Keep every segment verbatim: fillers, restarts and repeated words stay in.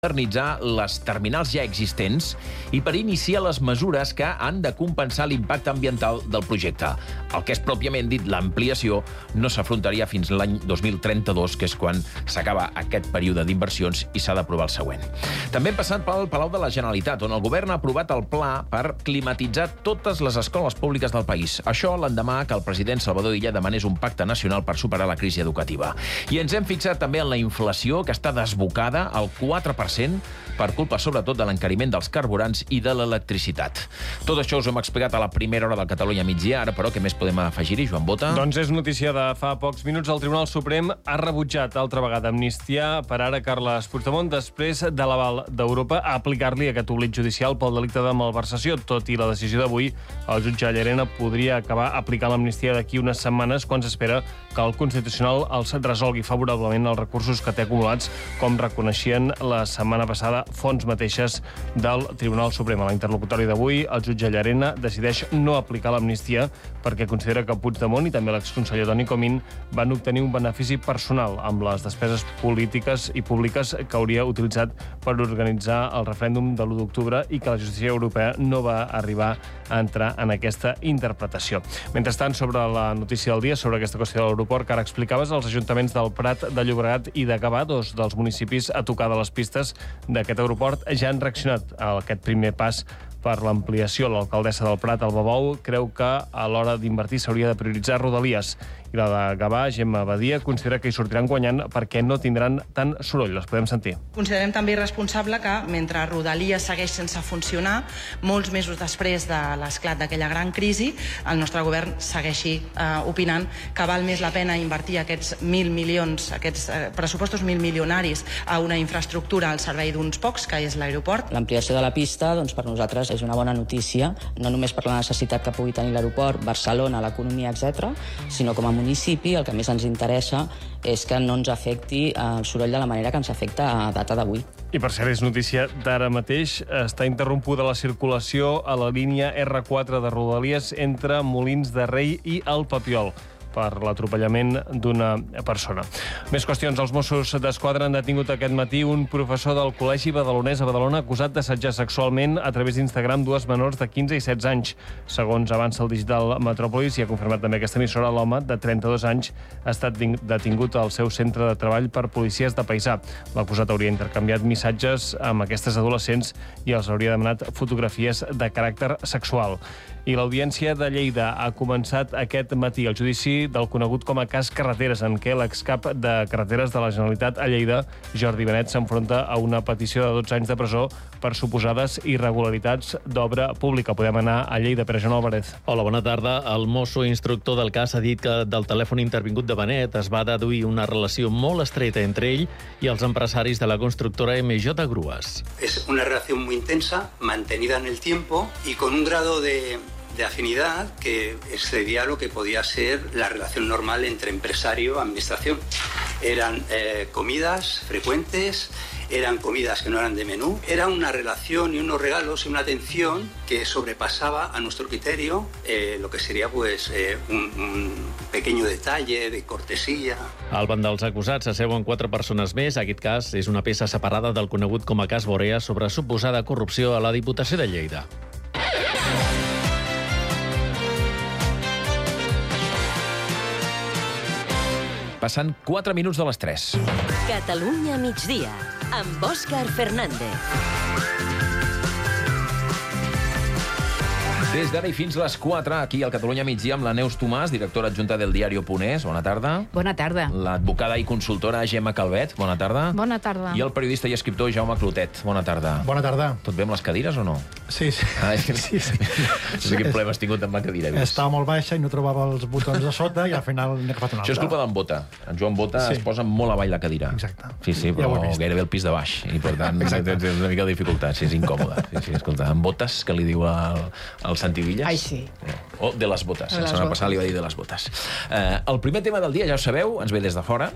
modernitzar les terminals ja existents i per iniciar les mesures que han de compensar l'impacte ambiental del projecte. El que és pròpiament dit l'ampliació no s'afrontaria fins l'any dos mil trenta-dos, que és quan s'acaba aquest període d'inversions i s'ha d'aprovar el següent. També hem passat pel Palau de la Generalitat, on el govern ha aprovat el pla per climatitzar totes les escoles públiques del país. Això l'endemà que el president Salvador Illa demanés un pacte nacional per superar la crisi educativa. I ens hem fixat també en la inflació, que està desbocada al quatre per cent per culpa, sobretot, de l'encariment dels carburants i de l'electricitat. Tot això us ho hem explicat a la primera hora del Catalunya migdia. Ara, però, què més podem afegir-hi, Joan Bota? Doncs és notícia de fa pocs minuts. El Tribunal Suprem ha rebutjat altra vegada amnistia per ara Carles Puigdemont després de l'aval d'Europa a aplicar-li aquest oblit judicial pel delicte de malversació. Tot i la decisió d'avui, el jutge Llarena podria acabar aplicant l'amnistia d'aquí unes setmanes, quan s'espera que el Constitucional els resolgui favorablement els recursos que té acumulats, com reconeixien la setmana passada fonts mateixes del Tribunal Suprem. A la interlocutori d'avui, el jutge Llarena decideix no aplicar l'amnistia perquè considera que Puigdemont i també l'exconseller Toni Comín van obtenir un benefici personal amb les despeses polítiques i públiques que hauria utilitzat per organitzar el referèndum de l'u d'octubre i que la justícia europea no va arribar a entrar en aquesta interpretació. Mentrestant, sobre la notícia del dia, sobre aquesta qüestió de l'aeroport que ara explicaves, els ajuntaments del Prat, de Llobregat i de Gavà, dos dels municipis a tocar de les pistes d'aquest aeroport, ja han reaccionat a aquest primer pas per l'ampliació. L'alcaldessa del Prat, Alba Bou, creu que a l'hora d'invertir s'hauria de prioritzar Rodalies. I la de Gavà, Gemma Badia, considera que hi sortiran guanyant perquè no tindran tant soroll. Les podem sentir. Considerem també irresponsable que, mentre Rodalies segueix sense funcionar, molts mesos després de l'esclat d'aquella gran crisi, el nostre govern segueixi eh, opinant que val més la pena invertir aquests mil milions, aquests eh, pressupostos mil milionaris a una infraestructura al servei d'uns pocs, que és l'aeroport. L'ampliació de la pista, doncs, per nosaltres és una bona notícia, no només per la necessitat que pugui tenir l'aeroport, Barcelona, l'economia, etcètera, sinó com a municipi, el que més ens interessa és que no ens afecti el soroll de la manera que ens afecta a data d'avui. I per cert, és notícia d'ara mateix. Està interrompuda la circulació a la línia erre quatre de Rodalies entre Molins de Rei i el Papiol per l'atropellament d'una persona. Més qüestions. Els Mossos d'Esquadra han detingut aquest matí un professor del Col·legi Badalonès a Badalona acusat d'assetjar sexualment a través d'Instagram dues menors de quinze i setze anys. Segons avança el Digital Metròpolis, i ha confirmat també aquesta emissora, l'home de trenta-dos anys ha estat detingut al seu centre de treball per policies de paisà. L'acusat hauria intercanviat missatges amb aquestes adolescents i els hauria demanat fotografies de caràcter sexual. I l'Audiència de Lleida ha començat aquest matí el judici del conegut com a cas Carreteres, en què l'excap de Carreteres de la Generalitat a Lleida, Jordi Benet, s'enfronta a una petició de dotze anys de presó per suposades irregularitats d'obra pública. Podem anar a Lleida. Pere Joan Álvarez. Hola, bona tarda. El mosso instructor del cas ha dit que del telèfon intervingut de Benet es va deduir una relació molt estreta entre ell i els empresaris de la constructora eme jota Grues. Es una relación muy intensa, mantenida en el tiempo y con un grado de... de afinidad que excedía lo que podía ser la relación normal entre empresario y administración. Eran eh, comidas frecuentes, eran comidas que no eran de menú, era una relación y unos regalos y una atención que sobrepasaba a nuestro criterio eh, lo que sería pues eh, un, un pequeño detalle de cortesía. Al banc dels acusats s'asseuen quatre persones més. Aquest cas és una peça separada del conegut com a cas Borea sobre suposada corrupció a la Diputació de Lleida. Passant quatre minuts de les tres. Catalunya migdia, amb Òscar Fernández. Des d'ara i fins les quatre, aquí al Catalunya migdia, amb la Neus Tomàs, directora adjunta del Diario Punès. Bona tarda. Bona tarda. L'advocada i consultora Gemma Calvet. Bona tarda. Bona tarda. I el periodista i escriptor Jaume Clotet. Bona tarda. Bona tarda. Tot bé amb les cadires o no? Sí, sí. Ah, és que... sí, sí. No sé quin problema has tingut amb la cadira. Estava molt baixa i no trobava els botons de sota i al final n'he agafat una altra. Això és culpa d'en Bota. En Joan Bota sí. es posa molt avall la cadira. Exacte. Sí, sí, però ja gairebé el pis de baix. I per tant tens una mica de dificultat. Sí, és incòmode. Sí, sí, escolta, en Botes, que li diu al, al Santi Villas. Ai, sí. O de les botes. La setmana passada li va dir de les botes. Eh, el primer tema del dia, ja ho sabeu, ens ve des de fora.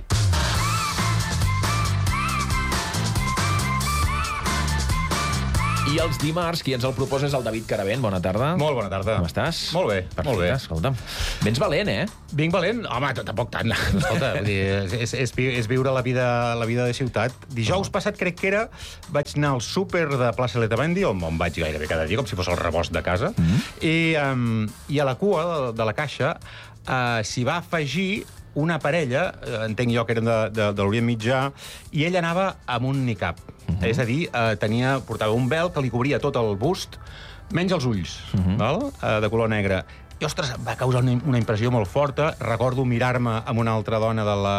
I els dimarts, qui ens el proposa és el David Caravent. Bona tarda. Molt bona tarda. Com estàs? Molt bé, Perfecte, molt bé. Escolta'm. Vens valent, eh? Vinc valent? Home, tampoc tant. Escolta, vull dir, és, és, és viure la vida, la vida de ciutat. Dijous passat, crec que era, vaig anar al súper de Plaça Letamendi, on, on vaig gairebé cada dia, com si fos el rebost de casa, mm-hmm. i, um, i a la cua de, de la caixa uh, s'hi va afegir una parella, entenc jo que eren de, de, de l'Orient Mitjà, i ell anava amb un niqab. Uh-huh. És a dir, eh, tenia, portava un vel que li cobria tot el bust, menys els ulls, uh-huh. val? Eh, de color negre. I, ostres, va causar una, una impressió molt forta. Recordo mirar-me amb una altra dona de la,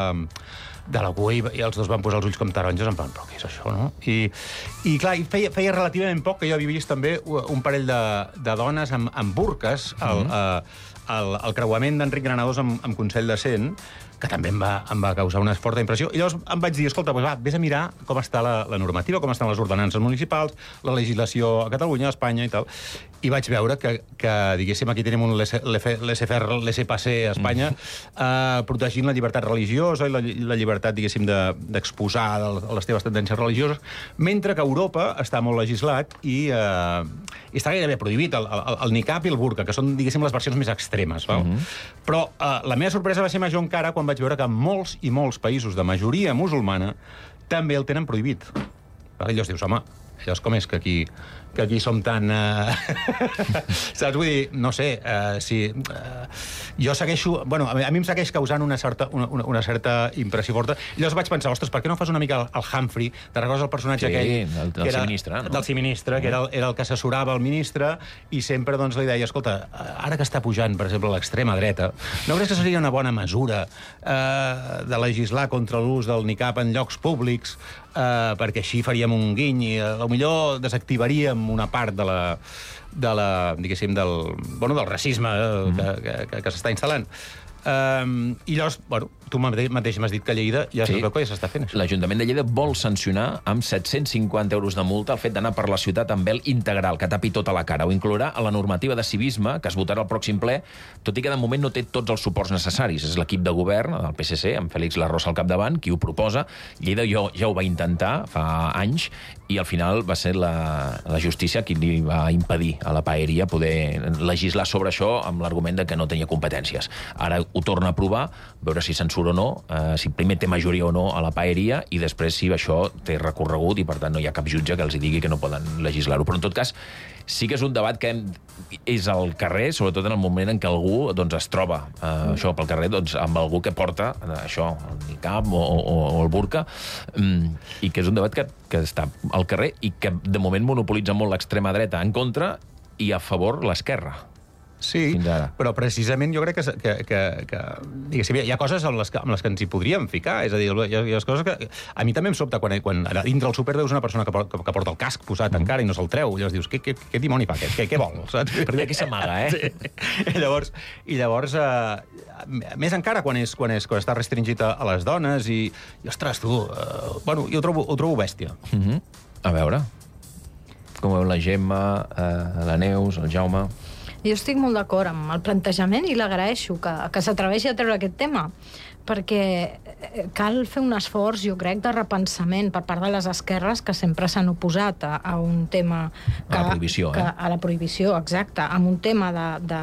de la cua i, i els dos van posar els ulls com taronges, en plan, però què és això, no? I, i clar, feia, feia relativament poc que jo havia vist també un parell de, de dones amb, amb burques, uh-huh. el, eh, El, el creuament d'Enric Granados amb, amb Consell de Cent, que també em va, em va causar una forta impressió. I llavors em vaig dir, escolta, doncs va, vés a mirar com està la, la normativa, com estan les ordenances municipals, la legislació a Catalunya, a Espanya i tal. I vaig veure que, que diguéssim, aquí tenim un laissez-faire, laissez-passer a Espanya, eh, protegint la llibertat religiosa i la, la llibertat, diguéssim, d'exposar de, les teves tendències religioses, mentre que Europa està molt legislat i, eh, i està gairebé prohibit el, el, el niqab i el burka, que són, diguéssim, les versions més extremes. Val? Mm-hmm. Però eh, la meva sorpresa va ser major encara quan vaig veure que molts i molts països de majoria musulmana també el tenen prohibit. I llavors dius, home, llavors com és que aquí, que aquí som tan... Uh... Saps? Vull dir, no sé, uh, si... Uh, jo segueixo... Bueno, a mi em segueix causant una certa, una, una certa impressió forta. I llavors vaig pensar, ostres, per què no fas una mica el, el Humphrey? Te recordes el personatge sí, aquell? Del, del era, ministre, no? Del ministre, que era el, era el que assessorava el ministre, i sempre doncs, li deia, escolta, ara que està pujant, per exemple, l'extrema dreta, no creus que seria una bona mesura eh, de legislar contra l'ús del niqab en llocs públics, eh, perquè així faríem un guiny i eh, potser desactivaríem una part de la, de la diguéssim, del, bueno, del racisme eh, que, que, que, que s'està instal·lant. Um, I llavors, bueno, tu mateix m'has dit que a Lleida ja sí. sabeu que ja s'està fent això. L'Ajuntament de Lleida vol sancionar amb set-cents cinquanta euros de multa el fet d'anar per la ciutat amb vel integral, que tapi tota la cara. Ho inclourà a la normativa de civisme, que es votarà al pròxim ple, tot i que de moment no té tots els suports necessaris. És l'equip de govern del P S C, amb Félix Larrosa al capdavant, qui ho proposa. Lleida jo, ja ho va intentar fa anys, i al final va ser la, la justícia qui li va impedir a la paeria poder legislar sobre això amb l'argument de que no tenia competències. Ara ho torna a provar, veure si censura o no, eh, si primer té majoria o no a la paeria, i després si això té recorregut i, per tant, no hi ha cap jutge que els digui que no poden legislar-ho. Però, en tot cas, sí que és un debat que és al carrer, sobretot en el moment en què algú doncs, es troba eh, això pel carrer doncs, amb algú que porta eh, això, el niqab o, o, o el burka, mm, i que és un debat que, que està al carrer i que, de moment, monopolitza molt l'extrema dreta en contra i a favor l'esquerra. Sí, però precisament jo crec que, que, que, que diguéssim, hi ha coses amb les, que, amb les que ens hi podríem ficar. És a dir, hi ha, hi ha coses que... A mi també em sobta quan, quan dintre el súper veus una persona que porta, que porta el casc posat mm. encara i no se'l treu. I llavors dius, què, què, què dimoni fa aquest? Què, què vol? Saps? Per aquí s'amaga, eh? Sí. I llavors, i llavors eh, més encara quan, és, quan, és, quan està restringit a, a les dones i, i ostres, tu... Eh, bueno, jo ho trobo, ho trobo bèstia. Mm-hmm. A veure... Com veu la Gemma, eh, la Neus, el Jaume... Jo estic molt d'acord amb el plantejament i l'agraeixo que, que s'atreveixi a treure aquest tema, perquè cal fer un esforç, jo crec, de repensament per part de les esquerres que sempre s'han oposat a, a un tema... Que, a la prohibició, que, eh? A la prohibició, exacte, amb un tema de, de,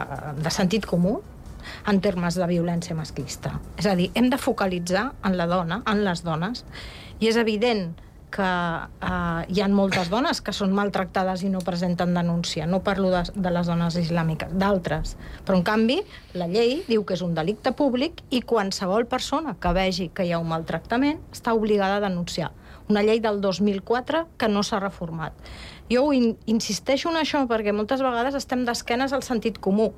de sentit comú en termes de violència masclista. És a dir, hem de focalitzar en la dona, en les dones, i és evident que eh, hi ha moltes dones que són maltractades i no presenten denúncia. No parlo de, de les dones islàmiques, d'altres. Però, en canvi, la llei diu que és un delicte públic i qualsevol persona que vegi que hi ha un maltractament està obligada a denunciar. Una llei del dos mil quatre que no s'ha reformat. Jo in, insisteixo en això perquè moltes vegades estem d'esquenes al sentit comú.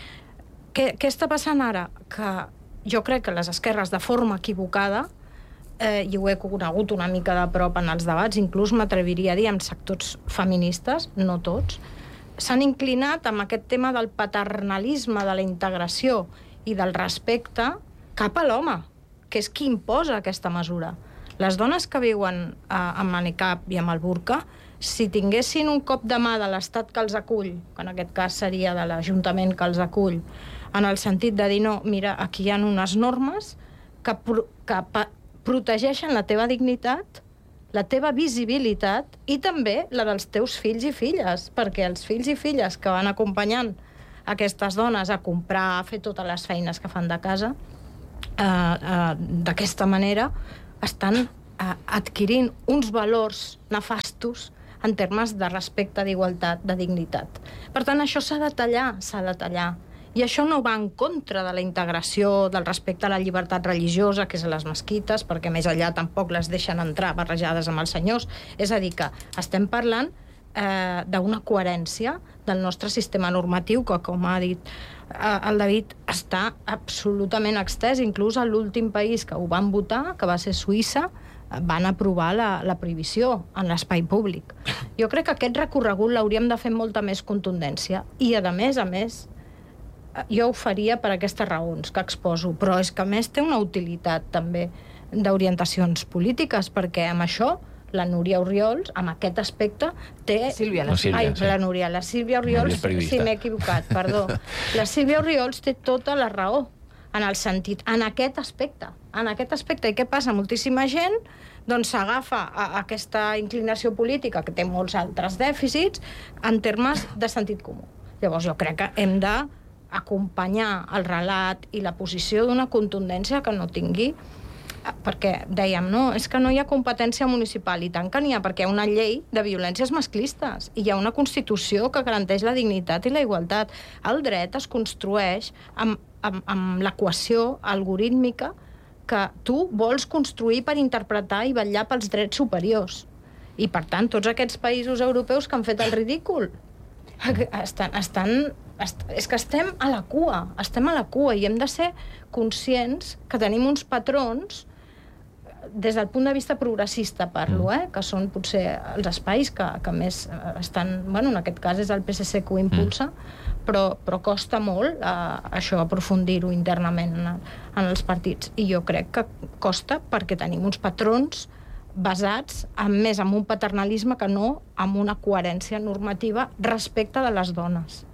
Què, què està passant ara? Que jo crec que les esquerres, de forma equivocada, eh, i ho he conegut una mica de prop en els debats, inclús m'atreviria a dir amb sectors feministes, no tots, s'han inclinat amb aquest tema del paternalisme, de la integració i del respecte cap a l'home, que és qui imposa aquesta mesura. Les dones que viuen eh, amb el niqab i amb el burka, si tinguessin un cop de mà de l'Estat que els acull, que en aquest cas seria de l'Ajuntament que els acull, en el sentit de dir, no, mira, aquí hi ha unes normes que, pro que protegeixen la teva dignitat, la teva visibilitat i també la dels teus fills i filles, perquè els fills i filles que van acompanyant aquestes dones a comprar, a fer totes les feines que fan de casa, eh, eh, d'aquesta manera estan eh, adquirint uns valors nefastos en termes de respecte, d'igualtat, de dignitat. Per tant, això s'ha de tallar, s'ha de tallar. I això no va en contra de la integració, del respecte a la llibertat religiosa, que és a les mesquites, perquè més allà tampoc les deixen entrar barrejades amb els senyors. És a dir, que estem parlant eh, d'una coherència del nostre sistema normatiu, que, com ha dit eh, el David, està absolutament extès. Inclús a l'últim país que ho van votar, que va ser Suïssa, van aprovar la, la prohibició en l'espai públic. Jo crec que aquest recorregut l'hauríem de fer amb molta més contundència. I, a més a més, jo ho faria per aquestes raons que exposo, però és que a més té una utilitat també d'orientacions polítiques, perquè amb això la Núria Oriols, amb aquest aspecte, té... Sílvia, la Sílvia. Ai, sí. la Núria, la Sílvia Oriols, sí, m'he equivocat, perdó. La Sílvia Oriols té tota la raó, en el sentit, en aquest aspecte, en aquest aspecte. I què passa? Moltíssima gent doncs s'agafa a aquesta inclinació política, que té molts altres dèficits, en termes de sentit comú. Llavors jo crec que hem de acompanyar el relat i la posició d'una contundència que no tingui, perquè dèiem, no, és que no hi ha competència municipal, i tant que n'hi ha, perquè hi ha una llei de violències masclistes i hi ha una Constitució que garanteix la dignitat i la igualtat. El dret es construeix amb, amb, amb l'equació algorítmica que tu vols construir per interpretar i vetllar pels drets superiors. I, per tant, tots aquests països europeus que han fet el ridícul estan, estan, est, és que estem a la cua, estem a la cua i hem de ser conscients que tenim uns patrons des del punt de vista progressista, parlo, eh? que són potser els espais que, que més estan... Bueno, en aquest cas és el P S C que ho impulsa, mm. però, però costa molt eh, això, aprofundir-ho internament en, en els partits. I jo crec que costa perquè tenim uns patrons basats en, més en un paternalisme que no en una coherència normativa respecte de les dones.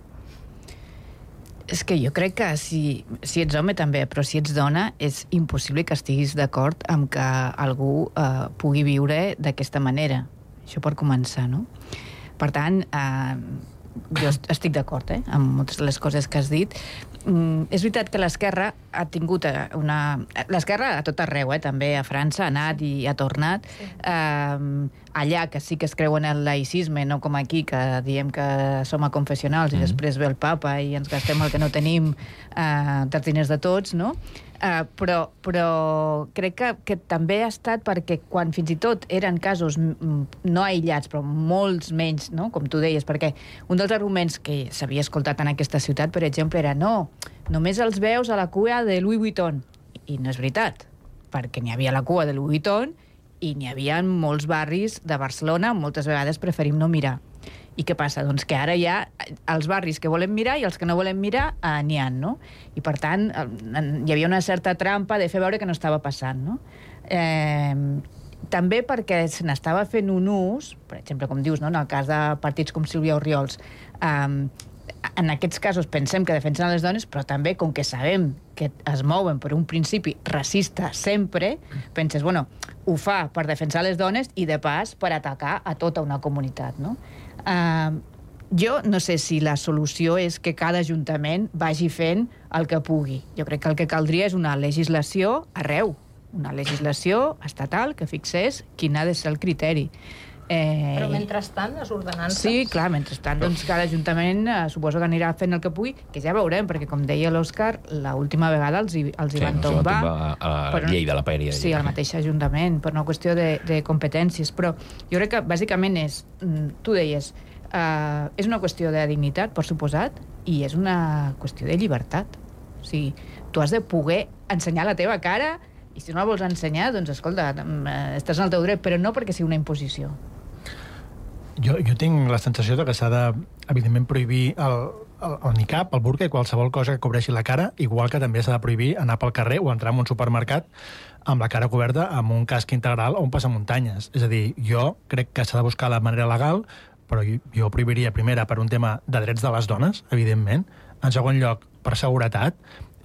És que jo crec que si, si ets home també, però si ets dona, és impossible que estiguis d'acord amb que algú eh, pugui viure d'aquesta manera. Això per començar, no? Per tant, eh, jo estic d'acord eh, amb moltes de les coses que has dit. Mm, és veritat que l'esquerra ha tingut una... L'esquerra a tot arreu, eh, també a França, ha anat i ha tornat. Sí. Eh, allà que sí que es creuen en el laïcisme, no com aquí, que diem que som a confessionals mm. i després ve el papa i ens gastem el que no tenim eh, dels diners de tots, no? Eh, però, però crec que, que també ha estat perquè quan fins i tot eren casos no aïllats, però molts menys, no? Com tu deies, perquè un dels arguments que s'havia escoltat en aquesta ciutat, per exemple, era no, només els veus a la cua de Louis Vuitton. I no és veritat, perquè n'hi havia la cua de Louis Vuitton i n'hi havia molts barris de Barcelona, moltes vegades preferim no mirar. I què passa? Doncs que ara hi ha els barris que volem mirar i els que no volem mirar eh, n'hi ha, no? I per tant, hi havia una certa trampa de fer veure que no estava passant, no? Eh, també perquè se n'estava fent un ús, per exemple, com dius, no? En el cas de partits com Sílvia Oriols, eh, en aquests casos pensem que defensen les dones, però també, com que sabem que es mouen per un principi racista sempre, penses, bueno, ho fa per defensar les dones i, de pas, per atacar a tota una comunitat, no? Uh, jo no sé si la solució és que cada ajuntament vagi fent el que pugui. Jo crec que el que caldria és una legislació arreu, una legislació estatal que fixés quin ha de ser el criteri. Eh... Però mentrestant, les ordenances... Sí, clar, mentrestant, doncs cada ajuntament eh, suposo que anirà fent el que pugui, que ja veurem, perquè com deia l'Òscar, l'última vegada els hi, els hi sí, van tombar... a la llei de la pèria. Sí, al mateix ajuntament, per una qüestió de, de competències, però jo crec que bàsicament és, tu deies, eh, és una qüestió de dignitat, per suposat, i és una qüestió de llibertat. O sigui, tu has de poder ensenyar la teva cara, i si no la vols ensenyar, doncs escolta, estàs en el teu dret, però no perquè sigui una imposició. Jo, jo tinc la sensació de que s'ha de, evidentment, prohibir el, el, el niqab, el burka i qualsevol cosa que cobreixi la cara, igual que també s'ha de prohibir anar pel carrer o entrar en un supermercat amb la cara coberta amb un casc integral o un passamuntanyes. És a dir, jo crec que s'ha de buscar la manera legal, però jo, jo prohibiria, primera, per un tema de drets de les dones, evidentment, en segon lloc, per seguretat,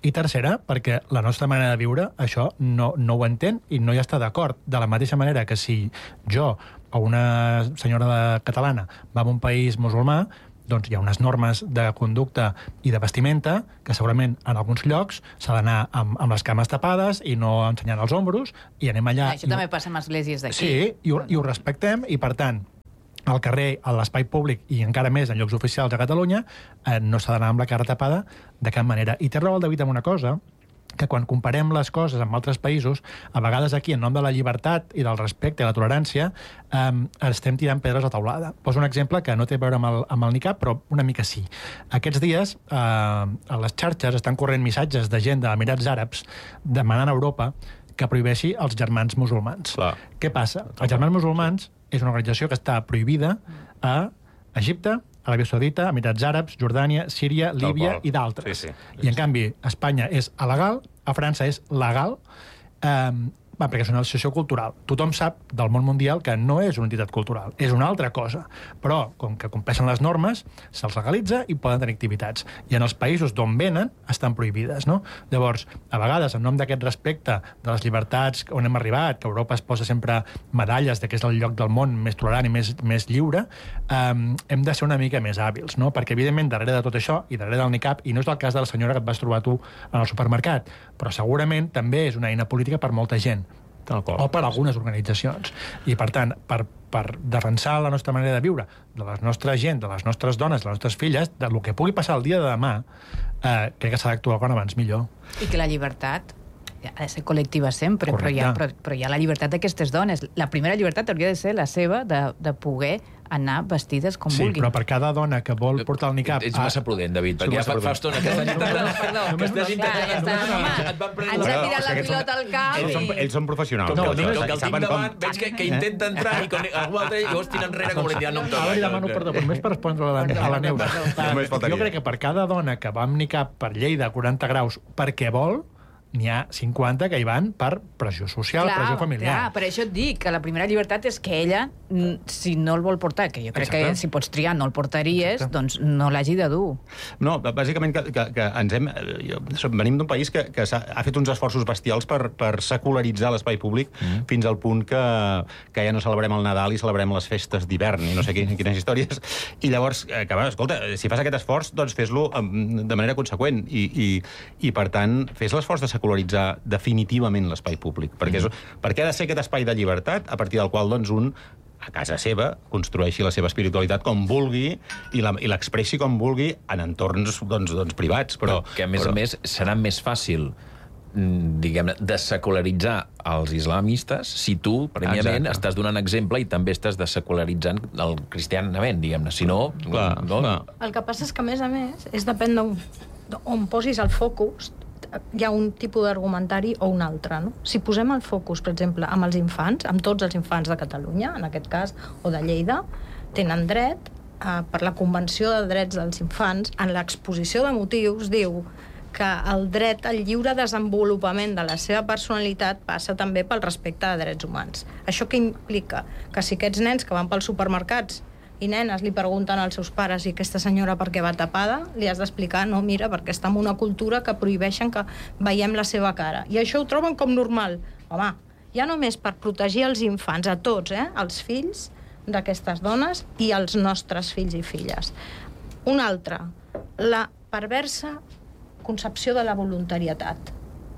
I tercera, perquè la nostra manera de viure això no, no ho entén i no hi està d'acord. De la mateixa manera que si jo o una senyora de catalana va a un país musulmà, doncs hi ha unes normes de conducta i de vestimenta que segurament en alguns llocs s'ha d'anar amb, amb les cames tapades i no ensenyant els ombros, i anem allà... Això també passa amb esglésies d'aquí. Sí, i ho, i ho respectem, i per tant, al carrer, a l'espai públic i encara més en llocs oficials a Catalunya, eh, no s'ha d'anar amb la cara tapada de cap manera. I té raó el David amb una cosa, que quan comparem les coses amb altres països, a vegades aquí, en nom de la llibertat i del respecte i la tolerància, eh, estem tirant pedres a taulada. Poso un exemple que no té a veure amb el, amb el niqab, però una mica sí. Aquests dies, eh, a les xarxes estan corrent missatges de gent d'Emirats Àrabs demanant a Europa que prohibeixi els germans musulmans. Clar. Què passa? Els germans musulmans és una organització que està prohibida a Egipte, Aràbia Saudita, Emirats Àrabs, Jordània, Síria, Líbia i d'altres. Sí, sí. I, en canvi, a Espanya és alegal, a França és legal, eh, va, perquè és una associació cultural. Tothom sap del món mundial que no és una entitat cultural, és una altra cosa. Però, com que compleixen les normes, se'ls legalitza i poden tenir activitats. I en els països d'on venen estan prohibides, no? Llavors, a vegades, en nom d'aquest respecte de les llibertats on hem arribat, que Europa es posa sempre medalles de que és el lloc del món més tolerant i més, més lliure, eh, hem de ser una mica més hàbils, no? Perquè, evidentment, darrere de tot això, i darrere del niqab, i no és el cas de la senyora que et vas trobar tu en el supermercat, però segurament també és una eina política per molta gent, o per algunes organitzacions. I, per tant, per, per defensar la nostra manera de viure, de la nostra gent, de les nostres dones, de les nostres filles, del que pugui passar el dia de demà, eh, crec que s'ha d'actuar quan abans millor. I que la llibertat ha de ser col·lectiva sempre, però hi, ha, però, però hi ha la llibertat d'aquestes dones. La primera llibertat hauria de ser la seva, de, de poder anar vestides com sí, vulguin. Sí, però per cada dona que vol portar el niqab... Ets massa prudent, David, perquè ja fa, fa estona que estàs intentant... Perdó, que estàs intentant... ja està, home, ens ha tirat la pilota al cap ells, i... són, ells són professionals. Com, No, que, no, com que el tinc davant, veig que, que intenta entrar i quan algú altre llavors tira enrere com li no em toca. Ara li demano perdó, però només per respondre a la, a la Neus. Jo crec que per cada dona que va amb niqab per Lleida a quaranta graus perquè vol, n'hi ha cinquanta que hi van per pressió social, clar, pressió familiar. Clar, per això et dic que la primera llibertat és que ella, si no el vol portar, que jo crec Exacte. que si pots triar no el portaries, Exacte. doncs no l'hagi de dur. No, bàsicament que, que, que ens hem... Jo, venim d'un país que, que ha, ha fet uns esforços bestials per, per secularitzar l'espai públic mm. fins al punt que, que ja no celebrem el Nadal i celebrem les festes d'hivern i no sé quines, quines històries. I llavors, que, escolta, si fas aquest esforç, doncs fes-lo de manera conseqüent i, i, i per tant, fes l'esforç de secularitzar definitivament l'espai públic. Perquè, és, perquè ha de ser aquest espai de llibertat a partir del qual doncs, un a casa seva construeixi la seva espiritualitat com vulgui i l'expressi com vulgui en entorns doncs, doncs, privats. Però, que, a més però... a més, serà més fàcil diguem-ne, desecularitzar els islamistes si tu, prèviament, Exacte. estàs donant exemple i també estàs desecularitzant el cristianament, diguem-ne. Si no... Clar, no, no. El que passa és que, a més a més, és depèn d'on on posis el focus, hi ha un tipus d'argumentari o un altre, no? Si posem el focus, per exemple, amb els infants, amb tots els infants de Catalunya, en aquest cas, o de Lleida, tenen dret, eh, per la Convenció de Drets dels Infants, en l'exposició de motius, diu que el dret al lliure desenvolupament de la seva personalitat passa també pel respecte de drets humans. Això què implica? Que si aquests nens que van pels supermercats i nenes li pregunten als seus pares i aquesta senyora per què va tapada, li has d'explicar, no, mira, perquè està en una cultura que prohibeixen que veiem la seva cara. I això ho troben com normal. Home, ja només per protegir els infants, a tots, eh? Els fills d'aquestes dones i els nostres fills i filles. Un altre, la perversa concepció de la voluntarietat.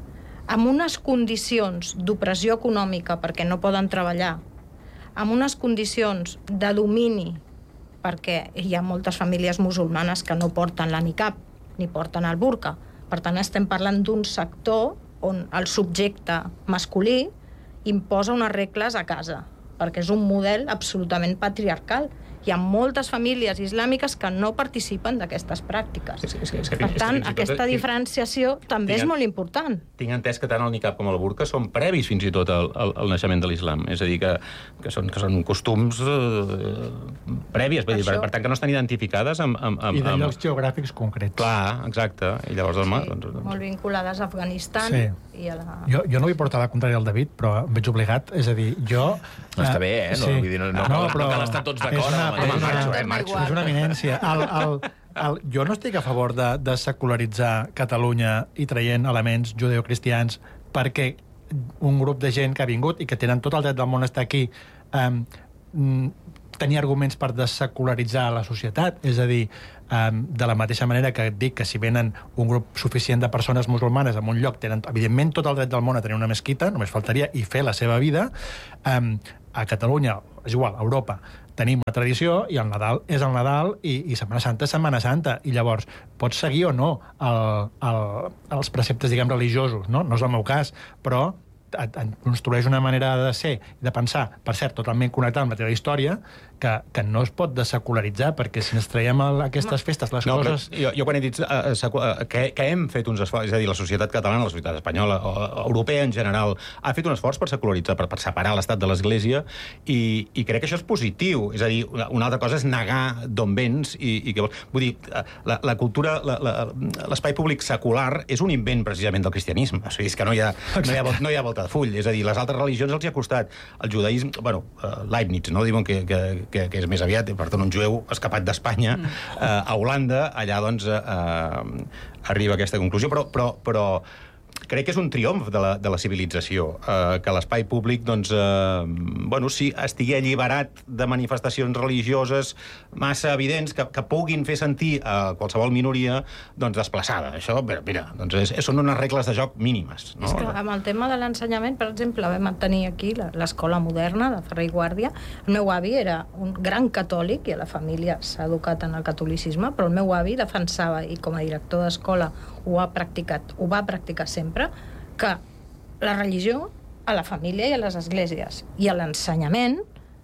Amb unes condicions d'opressió econòmica perquè no poden treballar, amb unes condicions de domini perquè hi ha moltes famílies musulmanes que no porten la niqab ni porten el burka. Per tant, estem parlant d'un sector on el subjecte masculí imposa unes regles a casa, perquè és un model absolutament patriarcal. Hi ha moltes famílies islàmiques que no participen d'aquestes pràctiques. Sí, sí, sí, sí, per tant, tot, aquesta diferenciació també tinc, és molt important. Tinc entès que tant el niqab com el burka són previs fins i tot al, al, al naixement de l'islam. És a dir, que, que, són, que són costums eh, prèvies, per, per, per tant que no estan identificades amb... amb, amb I de amb... llocs geogràfics concrets. Clar, exacte. I llavors, home... Sí, doncs, doncs... molt vinculades a Afganistan sí. i a la... Jo, jo no vull portar la contrària al David, però em veig obligat. És a dir, jo... No, està bé, eh? No, sí. vull dir, no, no, no, no, però no cal estar tots d'acord. És una, amb és una, marxo, eh, marxo. és una eminència. El, el, el, jo no estic a favor de, de secularitzar Catalunya i traient elements judeocristians perquè un grup de gent que ha vingut i que tenen tot el dret del món a estar aquí um, tenir arguments per desecularitzar la societat. És a dir, um, de la mateixa manera que et dic que si venen un grup suficient de persones musulmanes en un lloc, tenen, evidentment, tot el dret del món a tenir una mesquita, només faltaria, i fer la seva vida. Um, a Catalunya, és igual, a Europa, tenim una tradició i el Nadal és el Nadal i, i Setmana Santa és Setmana Santa. I llavors, pots seguir o no el, el, els preceptes, diguem, religiosos, no? No és el meu cas, però et, et construeix una manera de ser i de pensar, per cert, totalment connectada amb la teva història, que, que no es pot desecularitzar, perquè si ens traiem a aquestes festes les no, coses... Jo, jo quan he dit uh, secu... uh, que, que hem fet uns esforços, és a dir, la societat catalana, la societat espanyola, o, europea en general, ha fet un esforç per secularitzar, per, per separar l'estat de l'Església, i, i crec que això és positiu. És a dir, una, una altra cosa és negar d'on vens i, i què vols. Vull dir, la, la cultura, l'espai públic secular és un invent precisament del cristianisme. O sigui, és que no hi ha, no hi ha, no hi ha volta de full. És a dir, les altres religions els hi ha costat. El judaïsme, bueno, uh, Leibniz, no? Diuen que, que, que, que és més aviat, per tant, un jueu escapat d'Espanya, mm. uh, a Holanda, allà, doncs, uh, arriba a aquesta conclusió. Però, però, però crec que és un triomf de la, de la civilització, eh, que l'espai públic, doncs, eh, bueno, sí, estigui alliberat de manifestacions religioses massa evidents que, que puguin fer sentir a qualsevol minoria, doncs, desplaçada. Això, mira, doncs és, són unes regles de joc mínimes. No? És que amb el tema de l'ensenyament, per exemple, vam tenir aquí l'escola moderna de Ferrer i Guàrdia. El meu avi era un gran catòlic i a la família s'ha educat en el catolicisme, però el meu avi defensava, i com a director d'escola ho ha practicat, ho va practicar sempre, que la religió a la família i a les esglésies i a l'ensenyament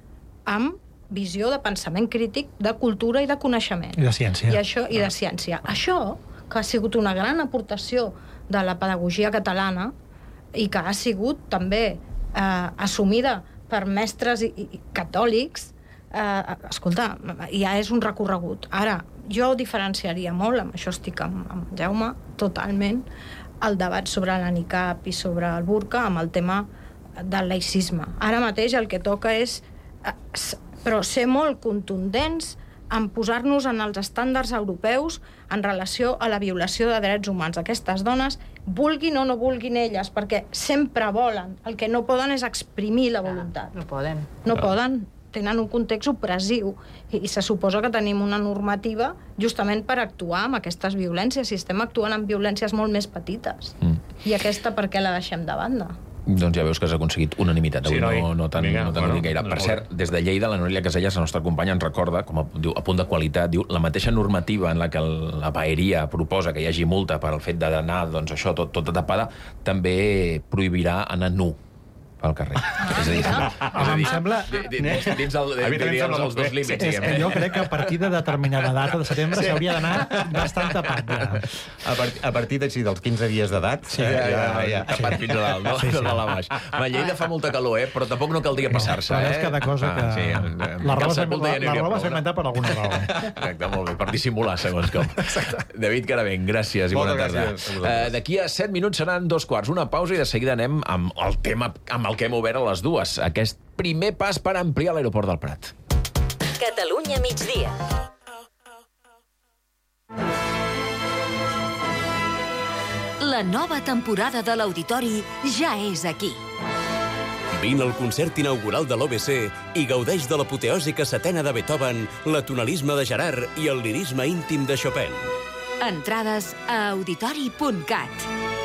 amb visió de pensament crític, de cultura i de coneixement. I de ciència. I, això, i de ciència. Això, que ha sigut una gran aportació de la pedagogia catalana i que ha sigut també eh, assumida per mestres i, i, catòlics, eh, escolta, ja és un recorregut. Ara, jo diferenciaria molt, amb això estic amb, amb Jaume, totalment, el debat sobre la niqab i sobre el burca amb el tema del laïcisme. Ara mateix el que toca és eh, però ser molt contundents en posar-nos en els estàndards europeus en relació a la violació de drets humans. Aquestes dones, vulguin o no vulguin elles, perquè sempre volen. El que no poden és exprimir la voluntat. No poden. No poden. Tenen un context opressiu i, i se suposa que tenim una normativa justament per actuar amb aquestes violències i estem actuant amb violències molt més petites. Mm. I aquesta per què la deixem de banda? Doncs ja veus que has aconseguit unanimitat. Avui sí, no, no t'han no bueno, dit gaire. Per cert, des de Lleida, la Núria Casellas, la nostra companya, ens recorda, com a, diu, a punt de qualitat, diu, la mateixa normativa en la que la paeria proposa que hi hagi multa per al fet d'anar, doncs això, tot, tota tapada, també prohibirà anar nu pel carrer. Ah, és a dir, no? és a dir, sembla... dins, dins el, diria, els, els dos límits. És que jo crec que a partir de determinada data de setembre s'hauria d'anar bastant tapat. Ja. A, part, a partir de, sí, dels quinze dies d'edat, sí, ja, ja, ja, ja, tapat sí. fins a dalt, no? Sí, sí. A la baix. A Lleida fa molta calor, eh? Però tampoc no caldria passar-se. No, és cada cosa que... Ah, sí, la roba s'ha inventat per alguna raó. Exacte, molt bé, per dissimular, segons com. David Caravent, gràcies i bona tarda. D'aquí a set minuts seran dos quarts, una pausa i de seguida anem amb el tema amb el que hem obert a les dues. Aquest primer pas per ampliar l'aeroport del Prat. Catalunya migdia. La nova temporada de l'Auditori ja és aquí. Vine al concert inaugural de l'O B C i gaudeix de l'apoteòsica setena de Beethoven, la tonalisme de Gerard i el lirisme íntim de Chopin. Entrades a auditori punt cat.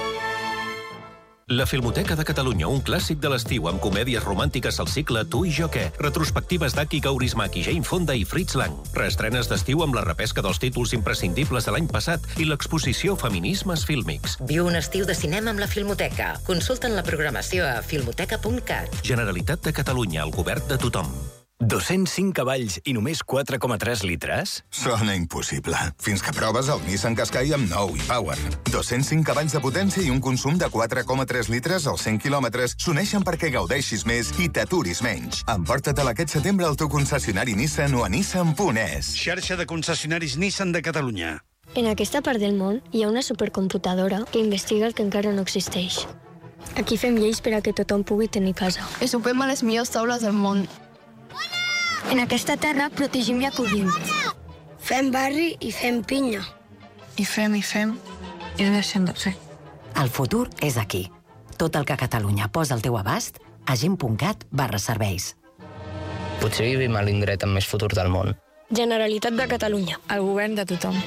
La Filmoteca de Catalunya, un clàssic de l'estiu amb comèdies romàntiques al cicle Tu i jo què, retrospectives d'Aki Kaurismäki, Jane Fonda i Fritz Lang, reestrenes d'estiu amb la repesca dels títols imprescindibles de l'any passat i l'exposició Feminismes fílmics. Viu un estiu de cinema amb la Filmoteca. Consulta'n la programació a filmoteca punt cat. Generalitat de Catalunya, el govern de tothom. dos-cents cinc cavalls i només quatre coma tres litres? Sona impossible. Fins que proves el Nissan Qashqai amb nou e-Power. dos-cents cinc cavalls de potència i un consum de quatre coma tres litres als cent quilòmetres s'uneixen perquè gaudeixis més i t'aturis menys. Emporta-te'l aquest setembre al teu concessionari Nissan o a nissan punt es. Xarxa de concessionaris Nissan de Catalunya. En aquesta part del món hi ha una supercomputadora que investiga el que encara no existeix. Aquí fem lleis per a que tothom pugui tenir casa. I sopem a les millors taules del món. En aquesta terra protegim i acollim. fem barri i fem pinya. I fem, i fem, i no deixem de fer. El futur és aquí. Tot el que Catalunya posa al teu abast a gent.cat barra serveis. Potser vivim a l'indret amb més futur del món. Generalitat de Catalunya. El govern de tothom.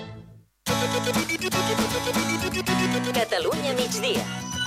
Catalunya migdia.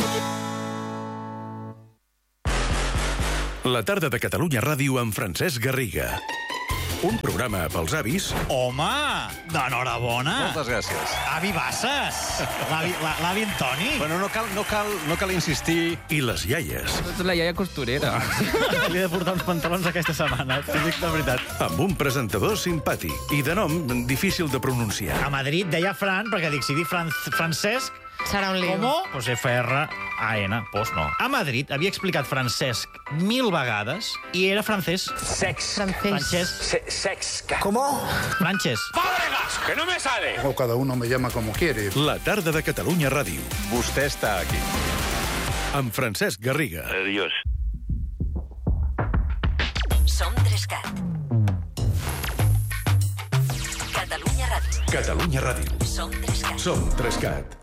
La tarda de Catalunya Ràdio amb Francesc Garriga. Un programa pels avis... Home, d'enhorabona. Moltes gràcies. Avi Bassas. L'avi Antoni. Bueno, no cal, no cal, no cal insistir. I les iaies. Ets la iaia costurera. Li he de portar uns pantalons aquesta setmana, t'ho dic de veritat. Amb un presentador simpàtic i de nom difícil de pronunciar. A Madrid deia Fran, perquè dic, si dic Fran Francesc... Serà un lío. Com? Pues F R A N, pues no. A Madrid havia explicat Francesc mil vegades i era francès. Sex. Francesc. Sexca. ¿Cómo? Frances. ¡Fábregas! ¡Que no me sale! O cada uno me llama como quiere. La tarda de Catalunya Ràdio. Vostè està aquí. Amb Francesc Garriga. Adiós. Som Trescat. Catalunya Ràdio. Catalunya Ràdio. Som Trescat. Som Trescat.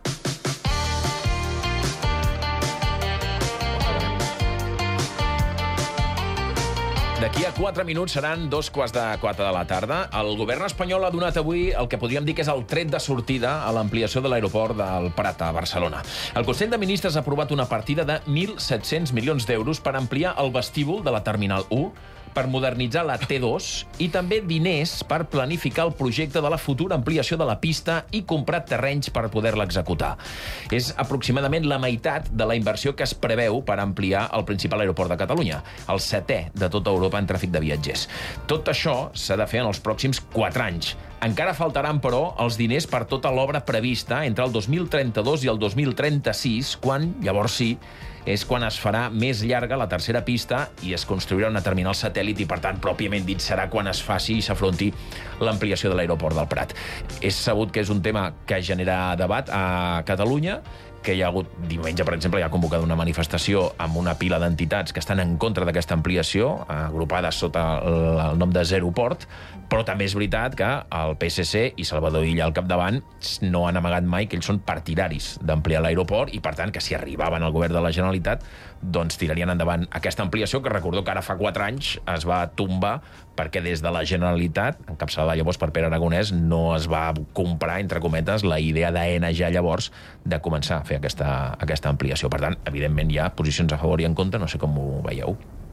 D'aquí a quatre minuts seran dos quarts de quatre de la tarda. El govern espanyol ha donat avui el que podríem dir que és el tret de sortida a l'ampliació de l'aeroport del Prat a Barcelona. El Consell de Ministres ha aprovat una partida de mil set-cents milions d'euros per ampliar el vestíbul de la Terminal u, per modernitzar la T dos i també diners per planificar el projecte de la futura ampliació de la pista i comprar terrenys per poder-la executar. És aproximadament la meitat de la inversió que es preveu per ampliar el principal aeroport de Catalunya, el setè de tota Europa en tràfic de viatgers. Tot això s'ha de fer en els pròxims quatre anys. Encara faltaran, però, els diners per tota l'obra prevista entre el dos mil trenta-dos i el dos mil trenta-sis, quan, llavors sí, és quan es farà més llarga la tercera pista i es construirà una terminal satèl·lit i, per tant, pròpiament dit, serà quan es faci i s'afronti l'ampliació de l'aeroport del Prat. És sabut que és un tema que genera debat a Catalunya, que hi ha hagut, diumenge, per exemple, hi ha convocat una manifestació amb una pila d'entitats que estan en contra d'aquesta ampliació, agrupades sota el nom de Zeroport, però també és veritat que el P S C i Salvador Illa al capdavant no han amagat mai que ells són partidaris d'ampliar l'aeroport i, per tant, que si arribaven al govern de la Generalitat, doncs tirarien endavant aquesta ampliació, que recordeu que ara fa quatre anys es va tombar perquè des de la Generalitat, encapçalada llavors per Pere Aragonès, no es va comprar, entre cometes, la idea d'Aena ja llavors de començar a fer aquesta, aquesta ampliació. Per tant, evidentment hi ha posicions a favor i en contra, no sé com ho veieu.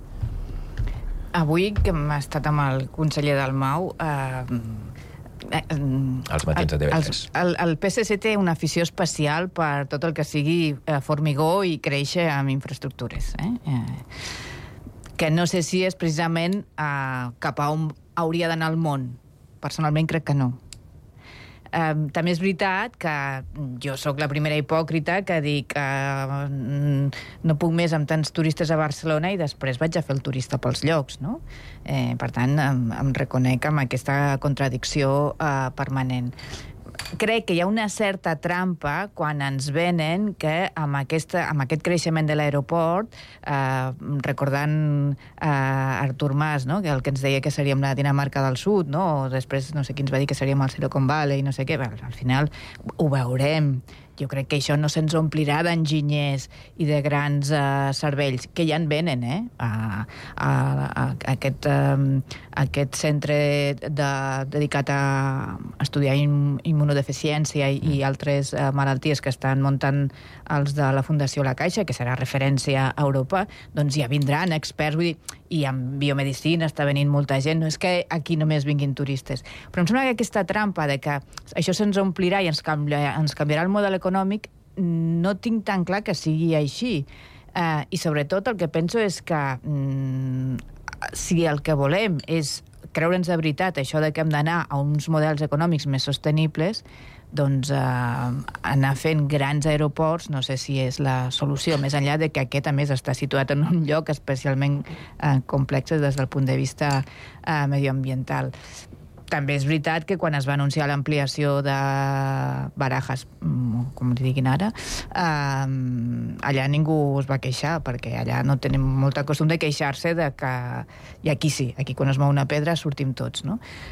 Avui, que hem estat amb el conseller Dalmau, eh, eh, els matins de T V tres. El, el P S C té una afició especial per tot el que sigui eh, formigó i créixer amb infraestructures. Eh? Eh, que no sé si és precisament eh, cap a on hauria d'anar el món. Personalment crec que no. Um, també és veritat que jo sóc la primera hipòcrita que dic que uh, no puc més amb tants turistes a Barcelona i després vaig a fer el turista pels llocs, no? Eh, per tant, em, em reconec amb aquesta contradicció uh, permanent. Crec que hi ha una certa trampa quan ens venen que amb, aquesta, amb aquest creixement de l'aeroport, eh, recordant eh, Artur Mas, no? Que el que ens deia que seríem la Dinamarca del Sud, no? O després no sé qui ens va dir que seríem el Silicon Valley, no sé què. Bé, al final ho veurem. Jo crec que això no se'ns omplirà d'enginyers i de grans uh, cervells, que ja en venen, eh? A, a, a, a aquest, um, aquest centre de, dedicat a estudiar im, immunodeficiència i, i altres uh, malalties que estan muntant els de la Fundació La Caixa, que serà referència a Europa, doncs ja vindran experts, vull dir, i en biomedicina està venint molta gent, no és que aquí només vinguin turistes. Però em sembla que aquesta trampa de que això se'ns omplirà i ens, canvia, ens canviarà el model econòmic, no tinc tan clar que sigui així. Uh, I sobretot el que penso és que mm, si el que volem és creure'ns de veritat això de que hem d'anar a uns models econòmics més sostenibles, doncs eh, anar fent grans aeroports no sé si és la solució, més enllà de que aquest a més està situat en un lloc especialment eh, complex des del punt de vista eh, medioambiental. També és veritat que quan es va anunciar l'ampliació de Barajas, com li diguin ara, eh, allà ningú es va queixar, perquè allà no tenim molt costum de queixar-se de que... I aquí sí, aquí quan es mou una pedra sortim tots, no?